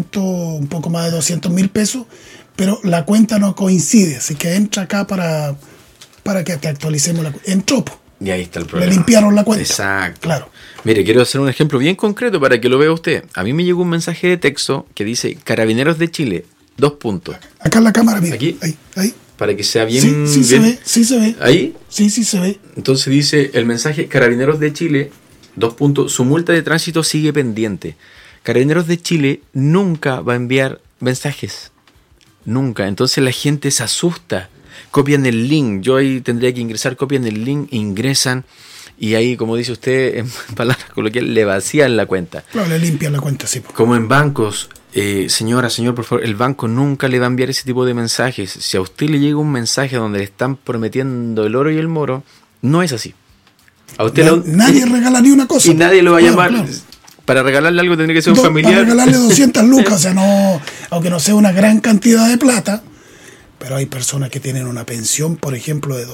un poco más de 200,000 pesos, pero la cuenta no coincide, así que entra acá para que te actualicemos la cuenta. Entró. Y ahí está el problema. Le limpiaron la cuenta. Exacto. Claro. Mire, quiero hacer un ejemplo bien concreto para que lo vea usted. A mí me llegó un mensaje de texto que dice Carabineros de Chile, 2 puntos. Acá en la cámara, mira. Aquí. Ahí. Para que sea bien... Sí se ve. ¿Ahí? Sí se ve. Entonces dice el mensaje Carabineros de Chile, 2 puntos, su multa de tránsito sigue pendiente. Carabineros de Chile nunca va a enviar mensajes. Nunca. Entonces la gente se asusta. Copian el link, yo ahí tendría que ingresar, copian el link, ingresan y ahí, como dice usted, en palabras coloquiales, le vacían la cuenta. Claro, le limpian la cuenta, sí. Como en bancos, señor, por favor, el banco nunca le va a enviar ese tipo de mensajes. Si a usted le llega un mensaje donde le están prometiendo el oro y el moro, no es así. A usted nadie regala ni una cosa. Y nadie lo va a llamar. Claro. Para regalarle algo tendría que ser un familiar. Para regalarle 200 lucas, o sea, no, aunque no sea una gran cantidad de plata. Pero hay personas que tienen una pensión, por ejemplo, de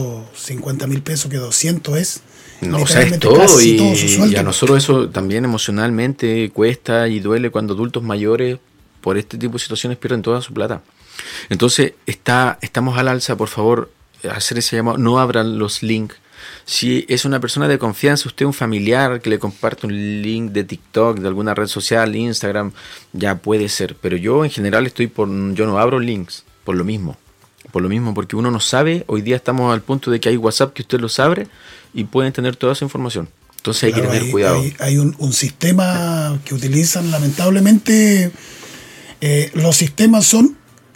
250,000 pesos, que 200 es... No, o sea, es todo, y a nosotros eso también emocionalmente cuesta y duele cuando adultos mayores por este tipo de situaciones pierden toda su plata. Entonces, estamos al alza, por favor, hacer ese llamado, no abran los links. Si es una persona de confianza, usted un familiar que le comparte un link de TikTok, de alguna red social, Instagram, ya puede ser. Pero yo en general yo no abro links. Por lo mismo, porque uno no sabe, hoy día estamos al punto de que hay WhatsApp que usted los abre y pueden tener toda esa información. Entonces hay que tener cuidado. Hay un sistema que utilizan, lamentablemente, los sistemas son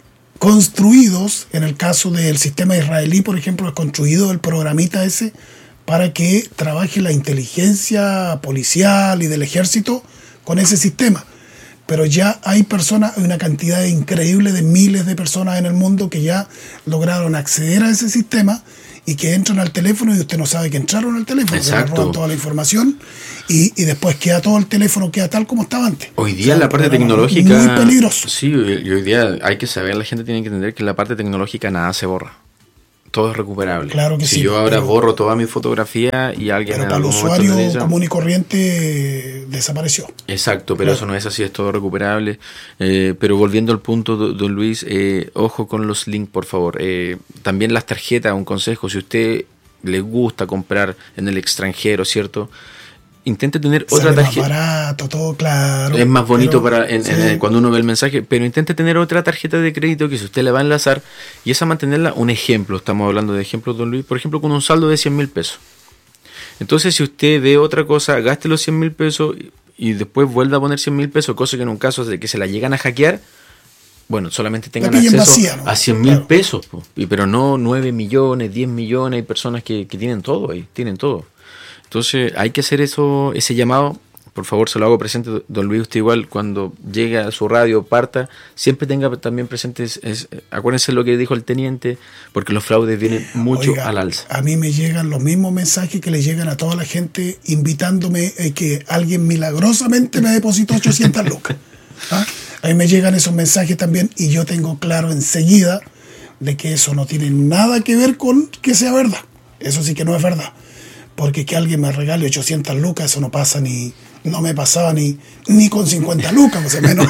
construidos, en el caso del sistema israelí, por ejemplo, es construido el programita ese para que trabaje la inteligencia policial y del ejército con ese sistema. Pero ya hay personas, hay una cantidad increíble de miles de personas en el mundo que ya lograron acceder a ese sistema y que entran al teléfono y usted no sabe que entraron al teléfono. Exacto. Se roban toda la información y después queda todo el teléfono, queda tal como estaba antes. Hoy día la parte tecnológica... Muy peligroso. Sí, y hoy día hay que saber, la gente tiene que entender que la parte tecnológica nada se borra. Todo es recuperable. Claro que si sí. yo ahora borro toda mi fotografía y alguien... Pero para el usuario común y corriente desapareció. Exacto, pero claro. Eso no es así, es todo recuperable. Pero volviendo al punto, don Luis, ojo con los links, por favor. También las tarjetas, un consejo, si a usted le gusta comprar en el extranjero, ¿cierto? Intente tener otra tarjeta. Más barato, todo claro. Es más bonito pero, cuando uno ve el mensaje, pero intente tener otra tarjeta de crédito que si usted le va a enlazar y esa mantenerla, un ejemplo, estamos hablando de ejemplos, don Luis, por ejemplo, con un saldo de 100.000 pesos. Entonces, si usted ve otra cosa, gaste los 100.000 pesos y después vuelva a poner 100.000 pesos, cosa que en un caso de que se la llegan a hackear, bueno, solamente tengan acceso vacía, ¿no? A 100.000 claro. pesos, pero no 9 millones, 10 millones, hay personas que tienen todo ahí, tienen todo. Entonces hay que hacer ese llamado, por favor se lo hago presente, don Luis, usted igual cuando llegue a su radio, parta, siempre tenga también presente, acuérdense lo que dijo el teniente, porque los fraudes vienen mucho al alza. A mí me llegan los mismos mensajes que le llegan a toda la gente invitándome que alguien milagrosamente me depositó 800 lucas. ¿Ah? A mí me llegan esos mensajes también y yo tengo claro enseguida de que eso no tiene nada que ver con que sea verdad. Eso sí que no es verdad. Porque que alguien me regale 800 lucas, eso no pasa no me pasaba ni con 50 lucas, más o menos.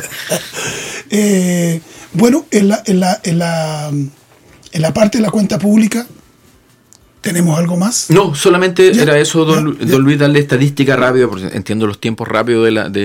Bueno, en la parte de la cuenta pública, ¿tenemos algo más? No, solamente era eso, don Luis, darle estadística rápida, porque entiendo los tiempos rápidos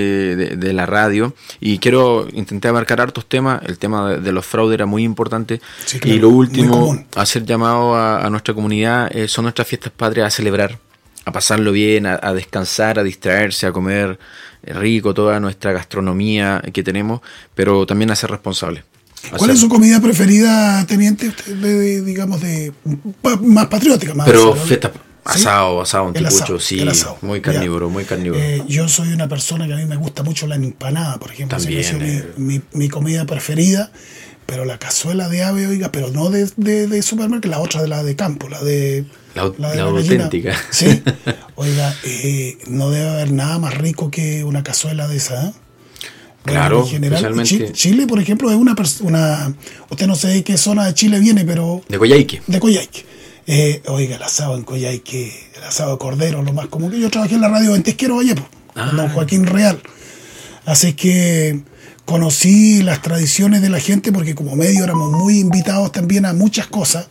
de la radio, y quiero intentar abarcar hartos temas. El tema de los fraudes era muy importante, sí, claro, y lo último, hacer llamado a nuestra comunidad, son nuestras fiestas patrias, a celebrar, a pasarlo bien, a descansar, a distraerse, a comer rico, toda nuestra gastronomía que tenemos, pero también a ser responsables. ¿Cuál es su comida preferida, teniente? Usted, digamos, más patriótica. Más pero fiesta, asado, anticucho, sí, asado. Muy carnívoro, muy carnívoro. Yo soy una persona que a mí me gusta mucho la empanada, por ejemplo. También. Mi comida preferida, pero la cazuela de ave, oiga, pero no de supermercado, la otra de la de campo, la de la auténtica. Sí, oiga, no debe haber nada más rico que una cazuela de esa, ¿eh? Claro, en general, especialmente... Chile, por ejemplo, es una usted no sé de qué zona de Chile viene, pero... De Coyhaique. De Coyhaique. Oiga, el asado en Coyhaique, el asado de cordero, lo más común. Que yo trabajé en la radio Ventesquero Vallepo, con don Joaquín Real. Así que conocí las tradiciones de la gente, porque como medio éramos muy invitados también a muchas cosas,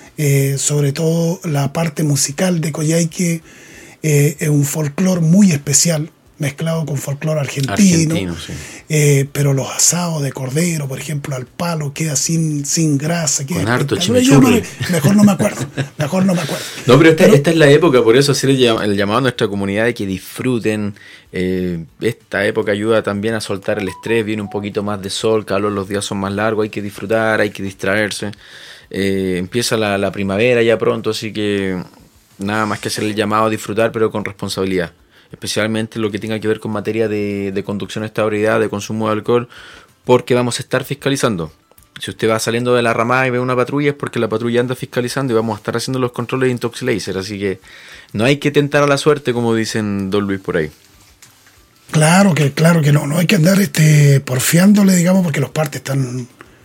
sobre todo la parte musical de Coyhaique, es un folclore muy especial, mezclado con folclore argentino sí. Pero los asados de cordero, por ejemplo, al palo, queda sin grasa, queda con harto chimichurri. Mejor no me acuerdo. No, pero esta es la época, por eso hacer el llamado a nuestra comunidad de que disfruten. Esta época ayuda también a soltar el estrés, viene un poquito más de sol, calor, los días son más largos, hay que disfrutar, hay que distraerse. Empieza la primavera ya pronto, así que nada más que hacer el llamado a disfrutar, pero con responsabilidad. Especialmente lo que tenga que ver con materia de conducción a esta ebriedad, de consumo de alcohol, porque vamos a estar fiscalizando. Si usted va saliendo de la ramada y ve una patrulla, es porque la patrulla anda fiscalizando y vamos a estar haciendo los controles de Intoxilaser, así que no hay que tentar a la suerte, como dicen don Luis por ahí. Claro que no hay que andar porfiándole, digamos, porque los partes están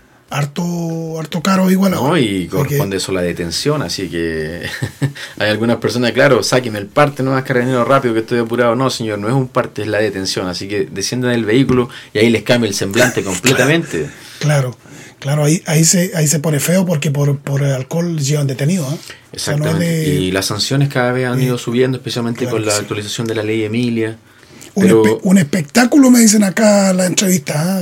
harto caro igual. No, y corresponde eso a la detención, así que hay algunas personas, claro, sáquenme el parte, no más carabinero rápido que estoy apurado. No, señor, no es un parte, es la detención, así que desciendan del vehículo y ahí les cambia el semblante completamente. Claro, ahí se pone feo porque por alcohol llevan detenido, ¿eh? Exactamente, o sea, no es y las sanciones cada vez han ido subiendo, especialmente con la actualización de la ley Emilia. Un espectáculo, me dicen acá la entrevista,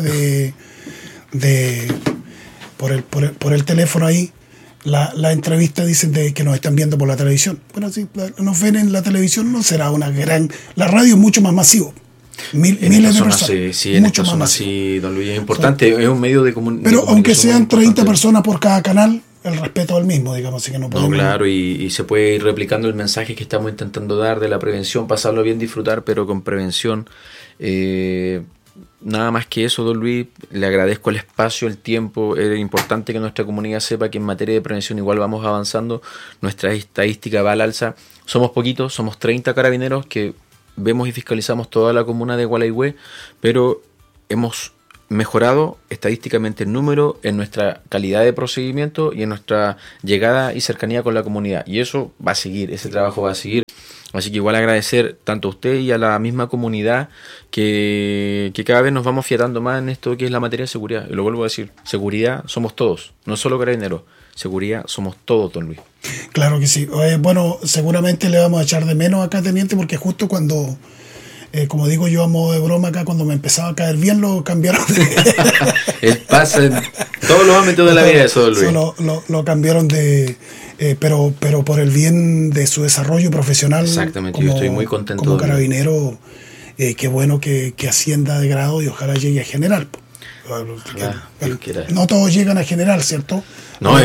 por el teléfono ahí, la entrevista dicen que nos están viendo por la televisión. Bueno, si nos ven en la televisión no será una gran... La radio es mucho más masivo. Miles de personas. Sí, en esta zona sí, don Luis, es importante, es un medio de comunicación. Pero aunque sean 30 personas por cada canal, el respeto es el mismo, digamos, así que no podemos... No, claro, y se puede ir replicando el mensaje que estamos intentando dar de la prevención, pasarlo bien, disfrutar, pero con prevención. Nada más que eso, don Luis, le agradezco el espacio, el tiempo. Es importante que nuestra comunidad sepa que en materia de prevención igual vamos avanzando, nuestra estadística va al alza. Somos poquitos, somos 30 carabineros que vemos y fiscalizamos toda la comuna de Gualeguay, pero hemos mejorado estadísticamente el número, en nuestra calidad de procedimiento y en nuestra llegada y cercanía con la comunidad. Y eso va a seguir, ese trabajo va a seguir. Así que igual agradecer tanto a usted y a la misma comunidad que cada vez nos vamos fiatando más en esto que es la materia de seguridad. Y lo vuelvo a decir, seguridad somos todos, no solo carabineros. Seguridad somos todos, don Luis. Claro que sí. Bueno, seguramente le vamos a echar de menos acá, teniente, porque justo cuando... como digo yo a modo de broma acá, cuando me empezaba a caer bien lo cambiaron de... Pasa en todos los ámbitos de la vida eso, Luis. Lo cambiaron de... pero por el bien de su desarrollo profesional. Exactamente, yo estoy muy contento. Como carabinero, qué bueno que ascienda de grado y ojalá llegue a general. No todos llegan a general, ¿cierto? No,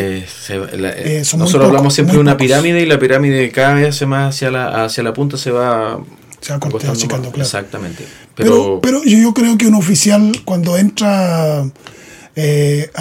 nosotros hablamos siempre de una pirámide y la pirámide cada vez hace más hacia la punta se va achicando, claro. Exactamente. Pero yo creo que un oficial cuando entra en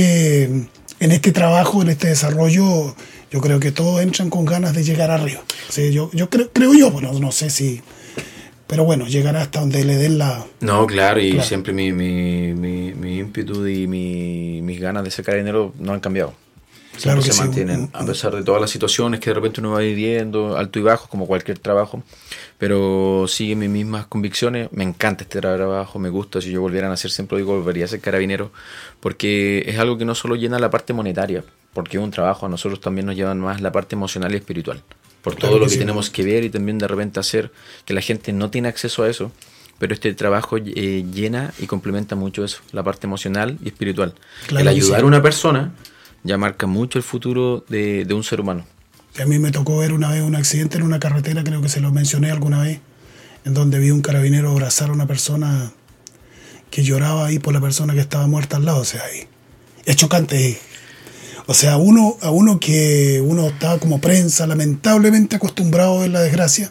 este trabajo, en este desarrollo, yo creo que todos entran con ganas de llegar arriba. O sea, yo creo yo, bueno, no sé si... Pero bueno, llegará hasta donde le den la... No, claro, y claro. Siempre mi ímpetu y mis ganas de ser carabinero no han cambiado. Claro que se mantienen, a pesar de todas las situaciones que de repente uno va viviendo, alto y bajo, como cualquier trabajo, pero sigue mis mismas convicciones. Me encanta este trabajo, me gusta. Si yo volviera a nacer, siempre digo, volvería a ser carabinero, porque es algo que no solo llena la parte monetaria, porque es un trabajo, a nosotros también nos llevan más la parte emocional y espiritual, por todo lo que tenemos que ver y también de repente hacer, que la gente no tiene acceso a eso. Pero este trabajo llena y complementa mucho eso, la parte emocional y espiritual. Claro, el ayudar a una persona ya marca mucho el futuro de un ser humano. A mí me tocó ver una vez un accidente en una carretera, creo que se lo mencioné alguna vez, en donde vi un carabinero abrazar a una persona que lloraba ahí por la persona que estaba muerta al lado. O sea, es chocante. O sea, a uno está como prensa, lamentablemente acostumbrado a ver la desgracia.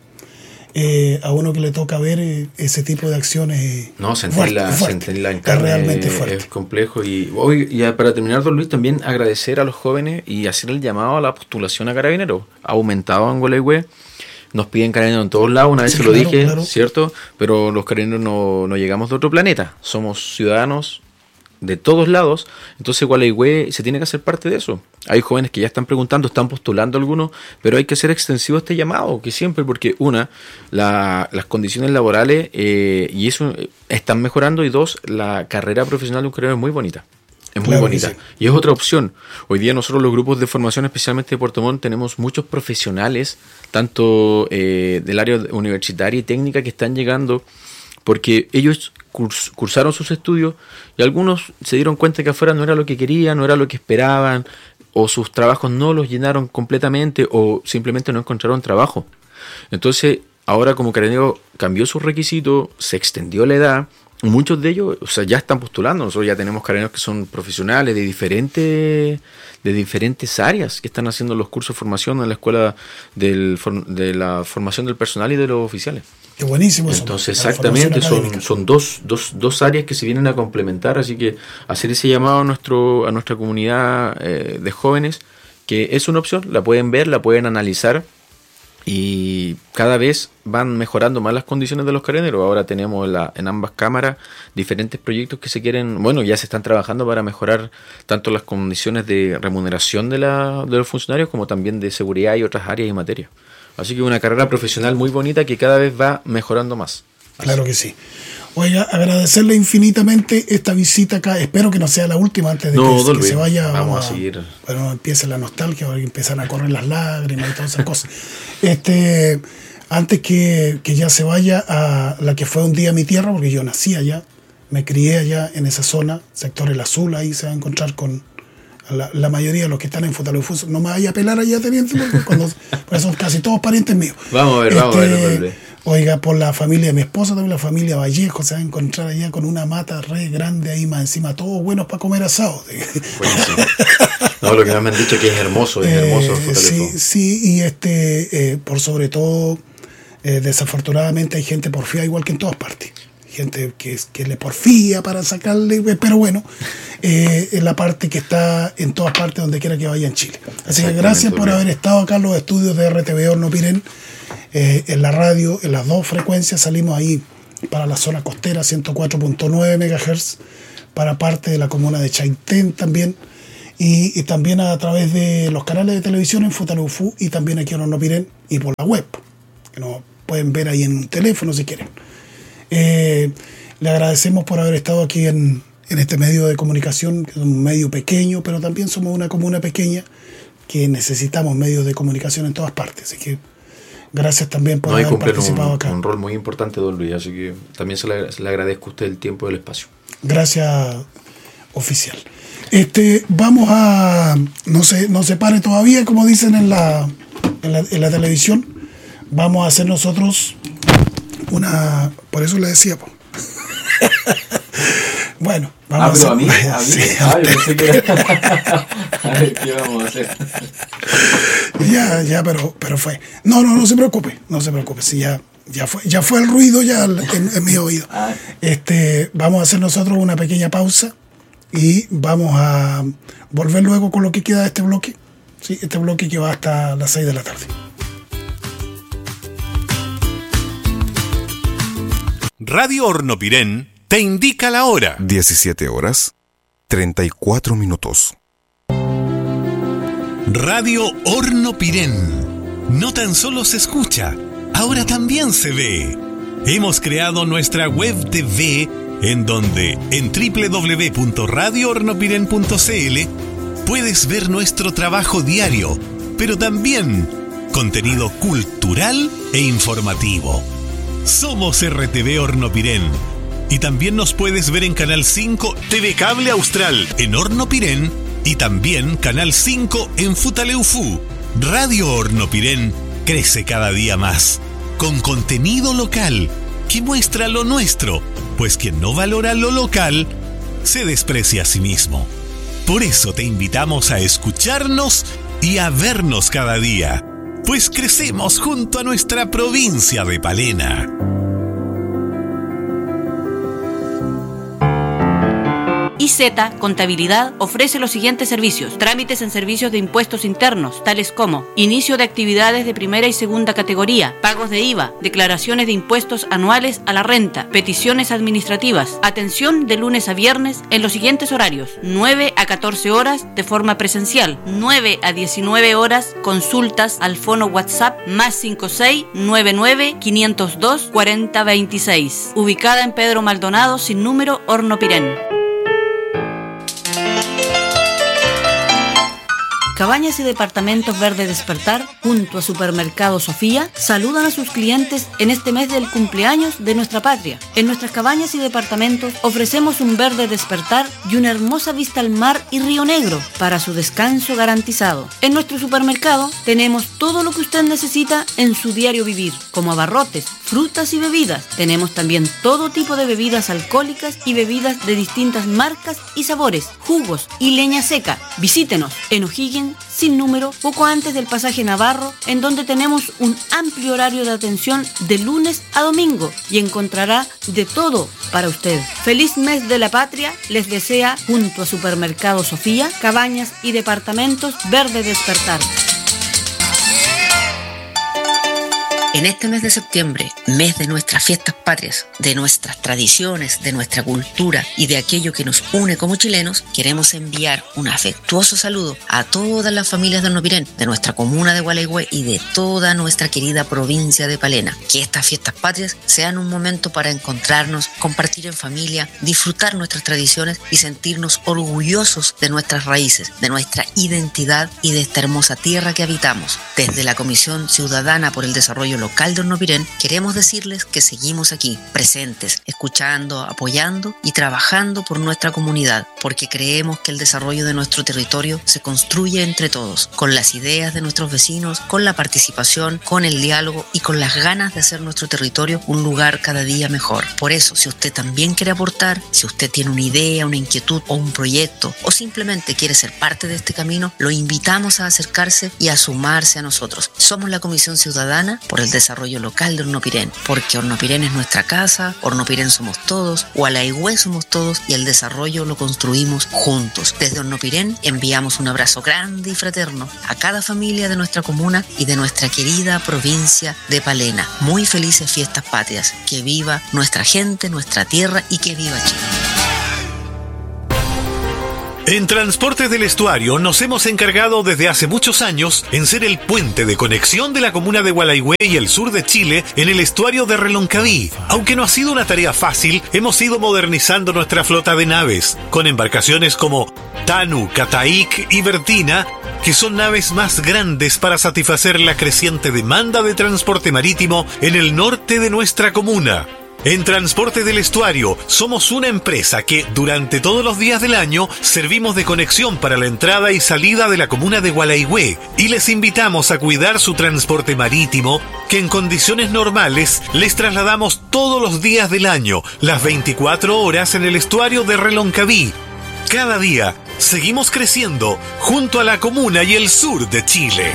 A uno que le toca ver ese tipo de acciones. No, sentirla en carne es realmente fuerte. Es complejo. Y hoy, ya para terminar, don Luis, también agradecer a los jóvenes y hacer el llamado a la postulación a carabineros. Ha aumentado en Gualeguay. Nos piden carabineros en todos lados, una vez se lo dije, claro. ¿Cierto? Pero los carabineros no llegamos de otro planeta. Somos ciudadanos de todos lados, entonces Gualeguay se tiene que hacer parte de eso. Hay jóvenes que ya están preguntando, están postulando algunos, pero hay que hacer extensivo este llamado, que siempre, porque las condiciones laborales y eso están mejorando, y dos, la carrera profesional de un carabinero es muy bonita. Es muy bonita. Sí. Y es otra opción. Hoy día nosotros los grupos de formación, especialmente de Puerto Montt, tenemos muchos profesionales, tanto del área universitaria y técnica, que están llegando porque ellos cursaron sus estudios y algunos se dieron cuenta que afuera no era lo que querían, no era lo que esperaban, o sus trabajos no los llenaron completamente, o simplemente no encontraron trabajo. Entonces, ahora como carabinero cambió sus requisitos, se extendió la edad, muchos de ellos, o sea, ya están postulando. Nosotros ya tenemos carabineros que son profesionales de diferentes áreas, que están haciendo los cursos de formación en la escuela de la formación del personal y de los oficiales. Qué buenísimo. Entonces, exactamente, son dos áreas que se vienen a complementar, así que hacer ese llamado a nuestra comunidad de jóvenes, que es una opción, la pueden ver, la pueden analizar, y cada vez van mejorando más las condiciones de los carabineros. Ahora tenemos en ambas cámaras diferentes proyectos que ya se están trabajando para mejorar tanto las condiciones de remuneración de los funcionarios, como también de seguridad y otras áreas y materias. Así que una carrera profesional muy bonita que cada vez va mejorando más. Claro que sí. Oiga, agradecerle infinitamente esta visita acá. Espero que no sea la última antes de que se vaya. Vamos a seguir. Bueno, empiece la nostalgia, empiezan a correr las lágrimas y todas esas cosas. Antes que ya se vaya a la que fue un día mi tierra, porque yo nací allá, me crié allá en esa zona, sector El Azul, ahí se va a encontrar con la mayoría de los que están en Futalofuso. No me vaya a pelar allá, teniente, porque son casi todos parientes míos. Vamos a ver. Oiga, por la familia de mi esposa, también la familia Vallejo, se va a encontrar allá con una mata re grande ahí más encima, todos buenos para comer asado. Buenísimo. No, lo que me han dicho que es hermoso Sí, y por sobre todo, desafortunadamente hay gente porfía igual que en todas partes. Gente que le porfía para sacarle, pero bueno, es la parte que está en todas partes donde quiera que vaya en Chile. Así que gracias por haber estado acá en los estudios de RTV Hornopiren, en la radio, en las dos frecuencias. Salimos ahí para la zona costera, 104.9 MHz, para parte de la comuna de Chaitén también, y también a través de los canales de televisión en Futaleufú y también aquí en Hornopiren y por la web, que nos pueden ver ahí en un teléfono si quieren. Le agradecemos por haber estado aquí en este medio de comunicación, que es un medio pequeño, pero también somos una comuna pequeña que necesitamos medios de comunicación en todas partes. Así que gracias también por haber participado acá. Un rol muy importante, don Luis, así que también se le agradezco a usted el tiempo y el espacio. Gracias, oficial. Vamos a... No se pare todavía, como dicen en la televisión. Vamos a hacer nosotros una... Por eso le decía, po. Bueno, vamos a hacer... ¿A mí? Sí, yo pensé que era... A ver, ¿qué vamos a hacer? Ya, pero fue... No se preocupe, sí, ya fue el ruido ya en mi oído. Vamos a hacer nosotros una pequeña pausa y vamos a volver luego con lo que queda de este bloque. Sí, este bloque que va hasta las 6 de la tarde. Radio Hornopiren te indica la hora. 17:34. Radio Hornopiren. No tan solo se escucha, ahora también se ve. Hemos creado nuestra web TV en donde en www.radiohornopiren.cl puedes ver nuestro trabajo diario, pero también contenido cultural e informativo. Somos RTV Hornopiren y también nos puedes ver en Canal 5 TV Cable Austral en Hornopiren y también Canal 5 en Futaleufú. Radio Hornopiren crece cada día más con contenido local que muestra lo nuestro, pues quien no valora lo local se desprecia a sí mismo. Por eso te invitamos a escucharnos y a vernos cada día, pues crecemos junto a nuestra provincia de Palena. IZ Contabilidad ofrece los siguientes servicios: trámites en servicios de impuestos internos, tales como inicio de actividades de primera y segunda categoría, pagos de IVA, declaraciones de impuestos anuales a la renta, peticiones administrativas, atención de lunes a viernes en los siguientes horarios: 9 a 14 horas de forma presencial, 9 a 19 horas consultas al fono WhatsApp +56 99 502 4026, ubicada en Pedro Maldonado sin número, Hornopiren. Cabañas y Departamentos Verde Despertar, junto a Supermercado Sofía, saludan a sus clientes en este mes del cumpleaños de nuestra patria. En nuestras cabañas y departamentos ofrecemos un verde despertar y una hermosa vista al mar y Río Negro para su descanso garantizado. En nuestro supermercado tenemos todo lo que usted necesita en su diario vivir, como abarrotes, frutas y bebidas. Tenemos también todo tipo de bebidas alcohólicas y bebidas de distintas marcas y sabores, jugos y leña seca. Visítenos en O'Higgins sin número, poco antes del pasaje Navarro, en donde tenemos un amplio horario de atención de lunes a domingo y encontrará de todo para usted. Feliz mes de la patria les desea, junto a Supermercado Sofía, Cabañas y Departamentos Verde Despertar. En este mes de septiembre, mes de nuestras fiestas patrias, de nuestras tradiciones, de nuestra cultura y de aquello que nos une como chilenos, queremos enviar un afectuoso saludo a todas las familias de Hornopiren, de nuestra comuna de Gualeguay y de toda nuestra querida provincia de Palena. Que estas fiestas patrias sean un momento para encontrarnos, compartir en familia, disfrutar nuestras tradiciones y sentirnos orgullosos de nuestras raíces, de nuestra identidad y de esta hermosa tierra que habitamos. Desde la Comisión Ciudadana por el Desarrollo Local, local de Hornopirén, queremos decirles que seguimos aquí, presentes, escuchando, apoyando y trabajando por nuestra comunidad, porque creemos que el desarrollo de nuestro territorio se construye entre todos, con las ideas de nuestros vecinos, con la participación, con el diálogo y con las ganas de hacer nuestro territorio un lugar cada día mejor. Por eso, si usted también quiere aportar, si usted tiene una idea, una inquietud o un proyecto, o simplemente quiere ser parte de este camino, lo invitamos a acercarse y a sumarse a nosotros. Somos la Comisión Ciudadana por el Desarrollo Local de Hornopirén, porque Hornopirén es nuestra casa, Hornopirén somos todos, Gualaigüe somos todos y el desarrollo lo construimos juntos. Desde Hornopirén enviamos un abrazo grande y fraterno a cada familia de nuestra comuna y de nuestra querida provincia de Palena. Muy felices fiestas patrias. Que viva nuestra gente, nuestra tierra y que viva Chile. En Transportes del Estuario nos hemos encargado desde hace muchos años en ser el puente de conexión de la comuna de Gualaigüe y el sur de Chile en el estuario de Reloncaví. Aunque no ha sido una tarea fácil, hemos ido modernizando nuestra flota de naves, con embarcaciones como Tanu, Cataik y Bertina, que son naves más grandes para satisfacer la creciente demanda de transporte marítimo en el norte de nuestra comuna. En Transporte del Estuario somos una empresa que durante todos los días del año servimos de conexión para la entrada y salida de la comuna de Gualaigüe y les invitamos a cuidar su transporte marítimo, que en condiciones normales les trasladamos todos los días del año, las 24 horas en el estuario de Reloncaví. Cada día seguimos creciendo junto a la comuna y el sur de Chile.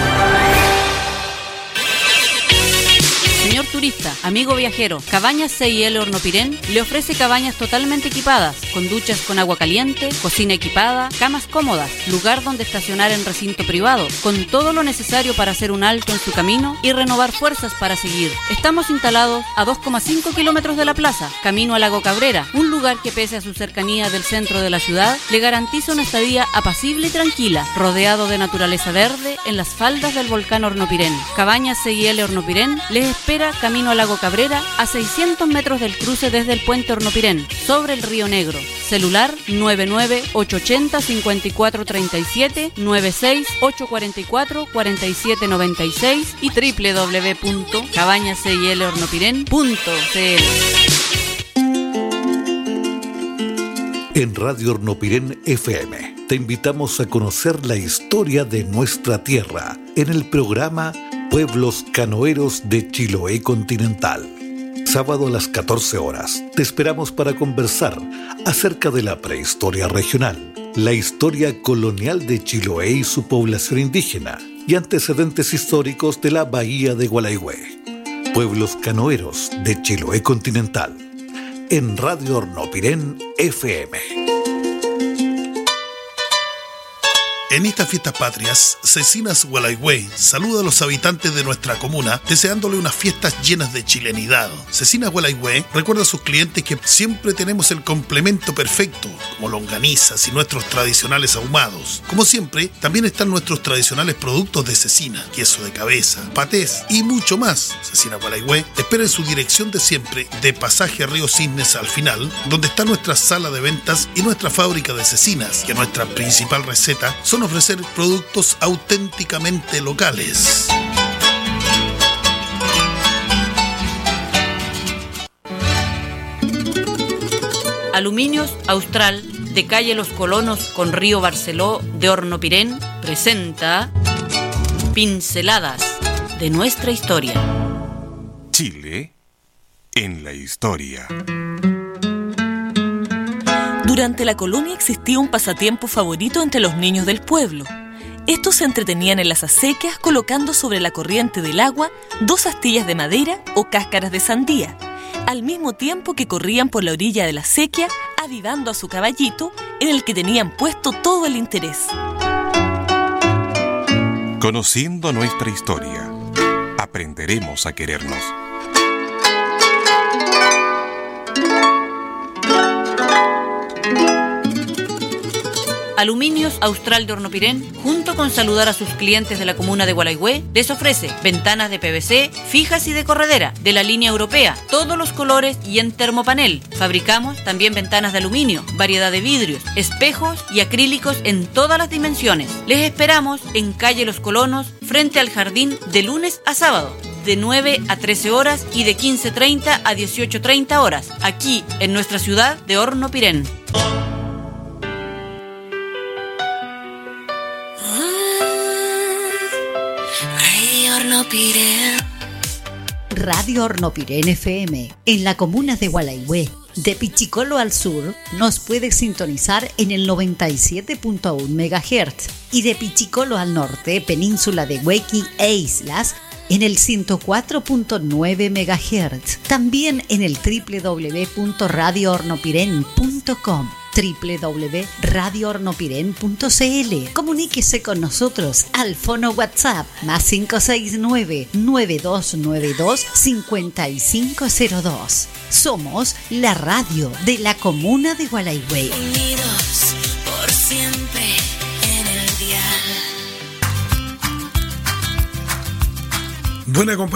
Señor turista, amigo viajero, Cabañas C&L Hornopirén le ofrece cabañas totalmente equipadas, con duchas con agua caliente, cocina equipada, camas cómodas, lugar donde estacionar en recinto privado, con todo lo necesario para hacer un alto en su camino y renovar fuerzas para seguir. Estamos instalados a 2,5 kilómetros de la plaza, camino a Lago Cabrera, un lugar que pese a su cercanía del centro de la ciudad, le garantiza una estadía apacible y tranquila, rodeado de naturaleza verde en las faldas del volcán Hornopirén. Cabañas C&L Hornopirén les espera camino a Lago Cabrera, a 600 metros del cruce desde el puente Hornopirén, sobre el Río Negro. Celular 99880-5437, 96-844-4796 y www.cabañascylhornopirén.cl. En Radio Hornopirén FM te invitamos a conocer la historia de nuestra tierra en el programa Pueblos Canoeros de Chiloé Continental. Sábado a las 14 horas te esperamos para conversar acerca de la prehistoria regional, la historia colonial de Chiloé y su población indígena y antecedentes históricos de la bahía de Gualaigüe. Pueblos Canoeros de Chiloé Continental en Radio Hornopirén FM. En estas fiestas patrias, Cecinas Gualaigüe saluda a los habitantes de nuestra comuna deseándole unas fiestas llenas de chilenidad. Cecinas Gualaigüe recuerda a sus clientes que siempre tenemos el complemento perfecto, como longanizas y nuestros tradicionales ahumados. Como siempre, también están nuestros tradicionales productos de cecina, queso de cabeza, patés y mucho más. Cecinas Gualaigüe espera en su dirección de siempre, de Pasaje a Río Cisnes al final, donde está nuestra sala de ventas y nuestra fábrica de cecinas, que nuestra principal receta son ofrecer productos auténticamente locales. Aluminios Austral, de calle Los Colonos con Río Barceló de Hornopirén, presenta Pinceladas de nuestra historia. Chile en la historia. Durante la colonia existía un pasatiempo favorito entre los niños del pueblo. Estos se entretenían en las acequias colocando sobre la corriente del agua 2 astillas de madera o cáscaras de sandía, al mismo tiempo que corrían por la orilla de la acequia avivando a su caballito, en el que tenían puesto todo el interés. Conociendo nuestra historia, aprenderemos a querernos. Aluminios Austral de Hornopirén, junto con saludar a sus clientes de la comuna de Gualaigüe, les ofrece ventanas de PVC, fijas y de corredera, de la línea europea, todos los colores y en termopanel. Fabricamos también ventanas de aluminio, variedad de vidrios, espejos y acrílicos en todas las dimensiones. Les esperamos en calle Los Colonos, frente al jardín, de lunes a sábado. de 9 a 13 horas y de 15:30 a 18:30 horas, aquí en nuestra ciudad de Hornopirén. Radio Hornopirén FM, en la comuna de Gualaihue. De Pichicolo al sur, nos puede sintonizar en el 97.1 MHz y de Pichicolo al norte, península de Huequi e islas, en el 104.9 MHz. También en el www.radiohornopirén.com, www.radiohornopirén.cl. Comuníquese con nosotros al fono WhatsApp +569 9292 5502. Somos la radio de la comuna de Gualaihue. Unidos por siempre en el dial. Buena compañía.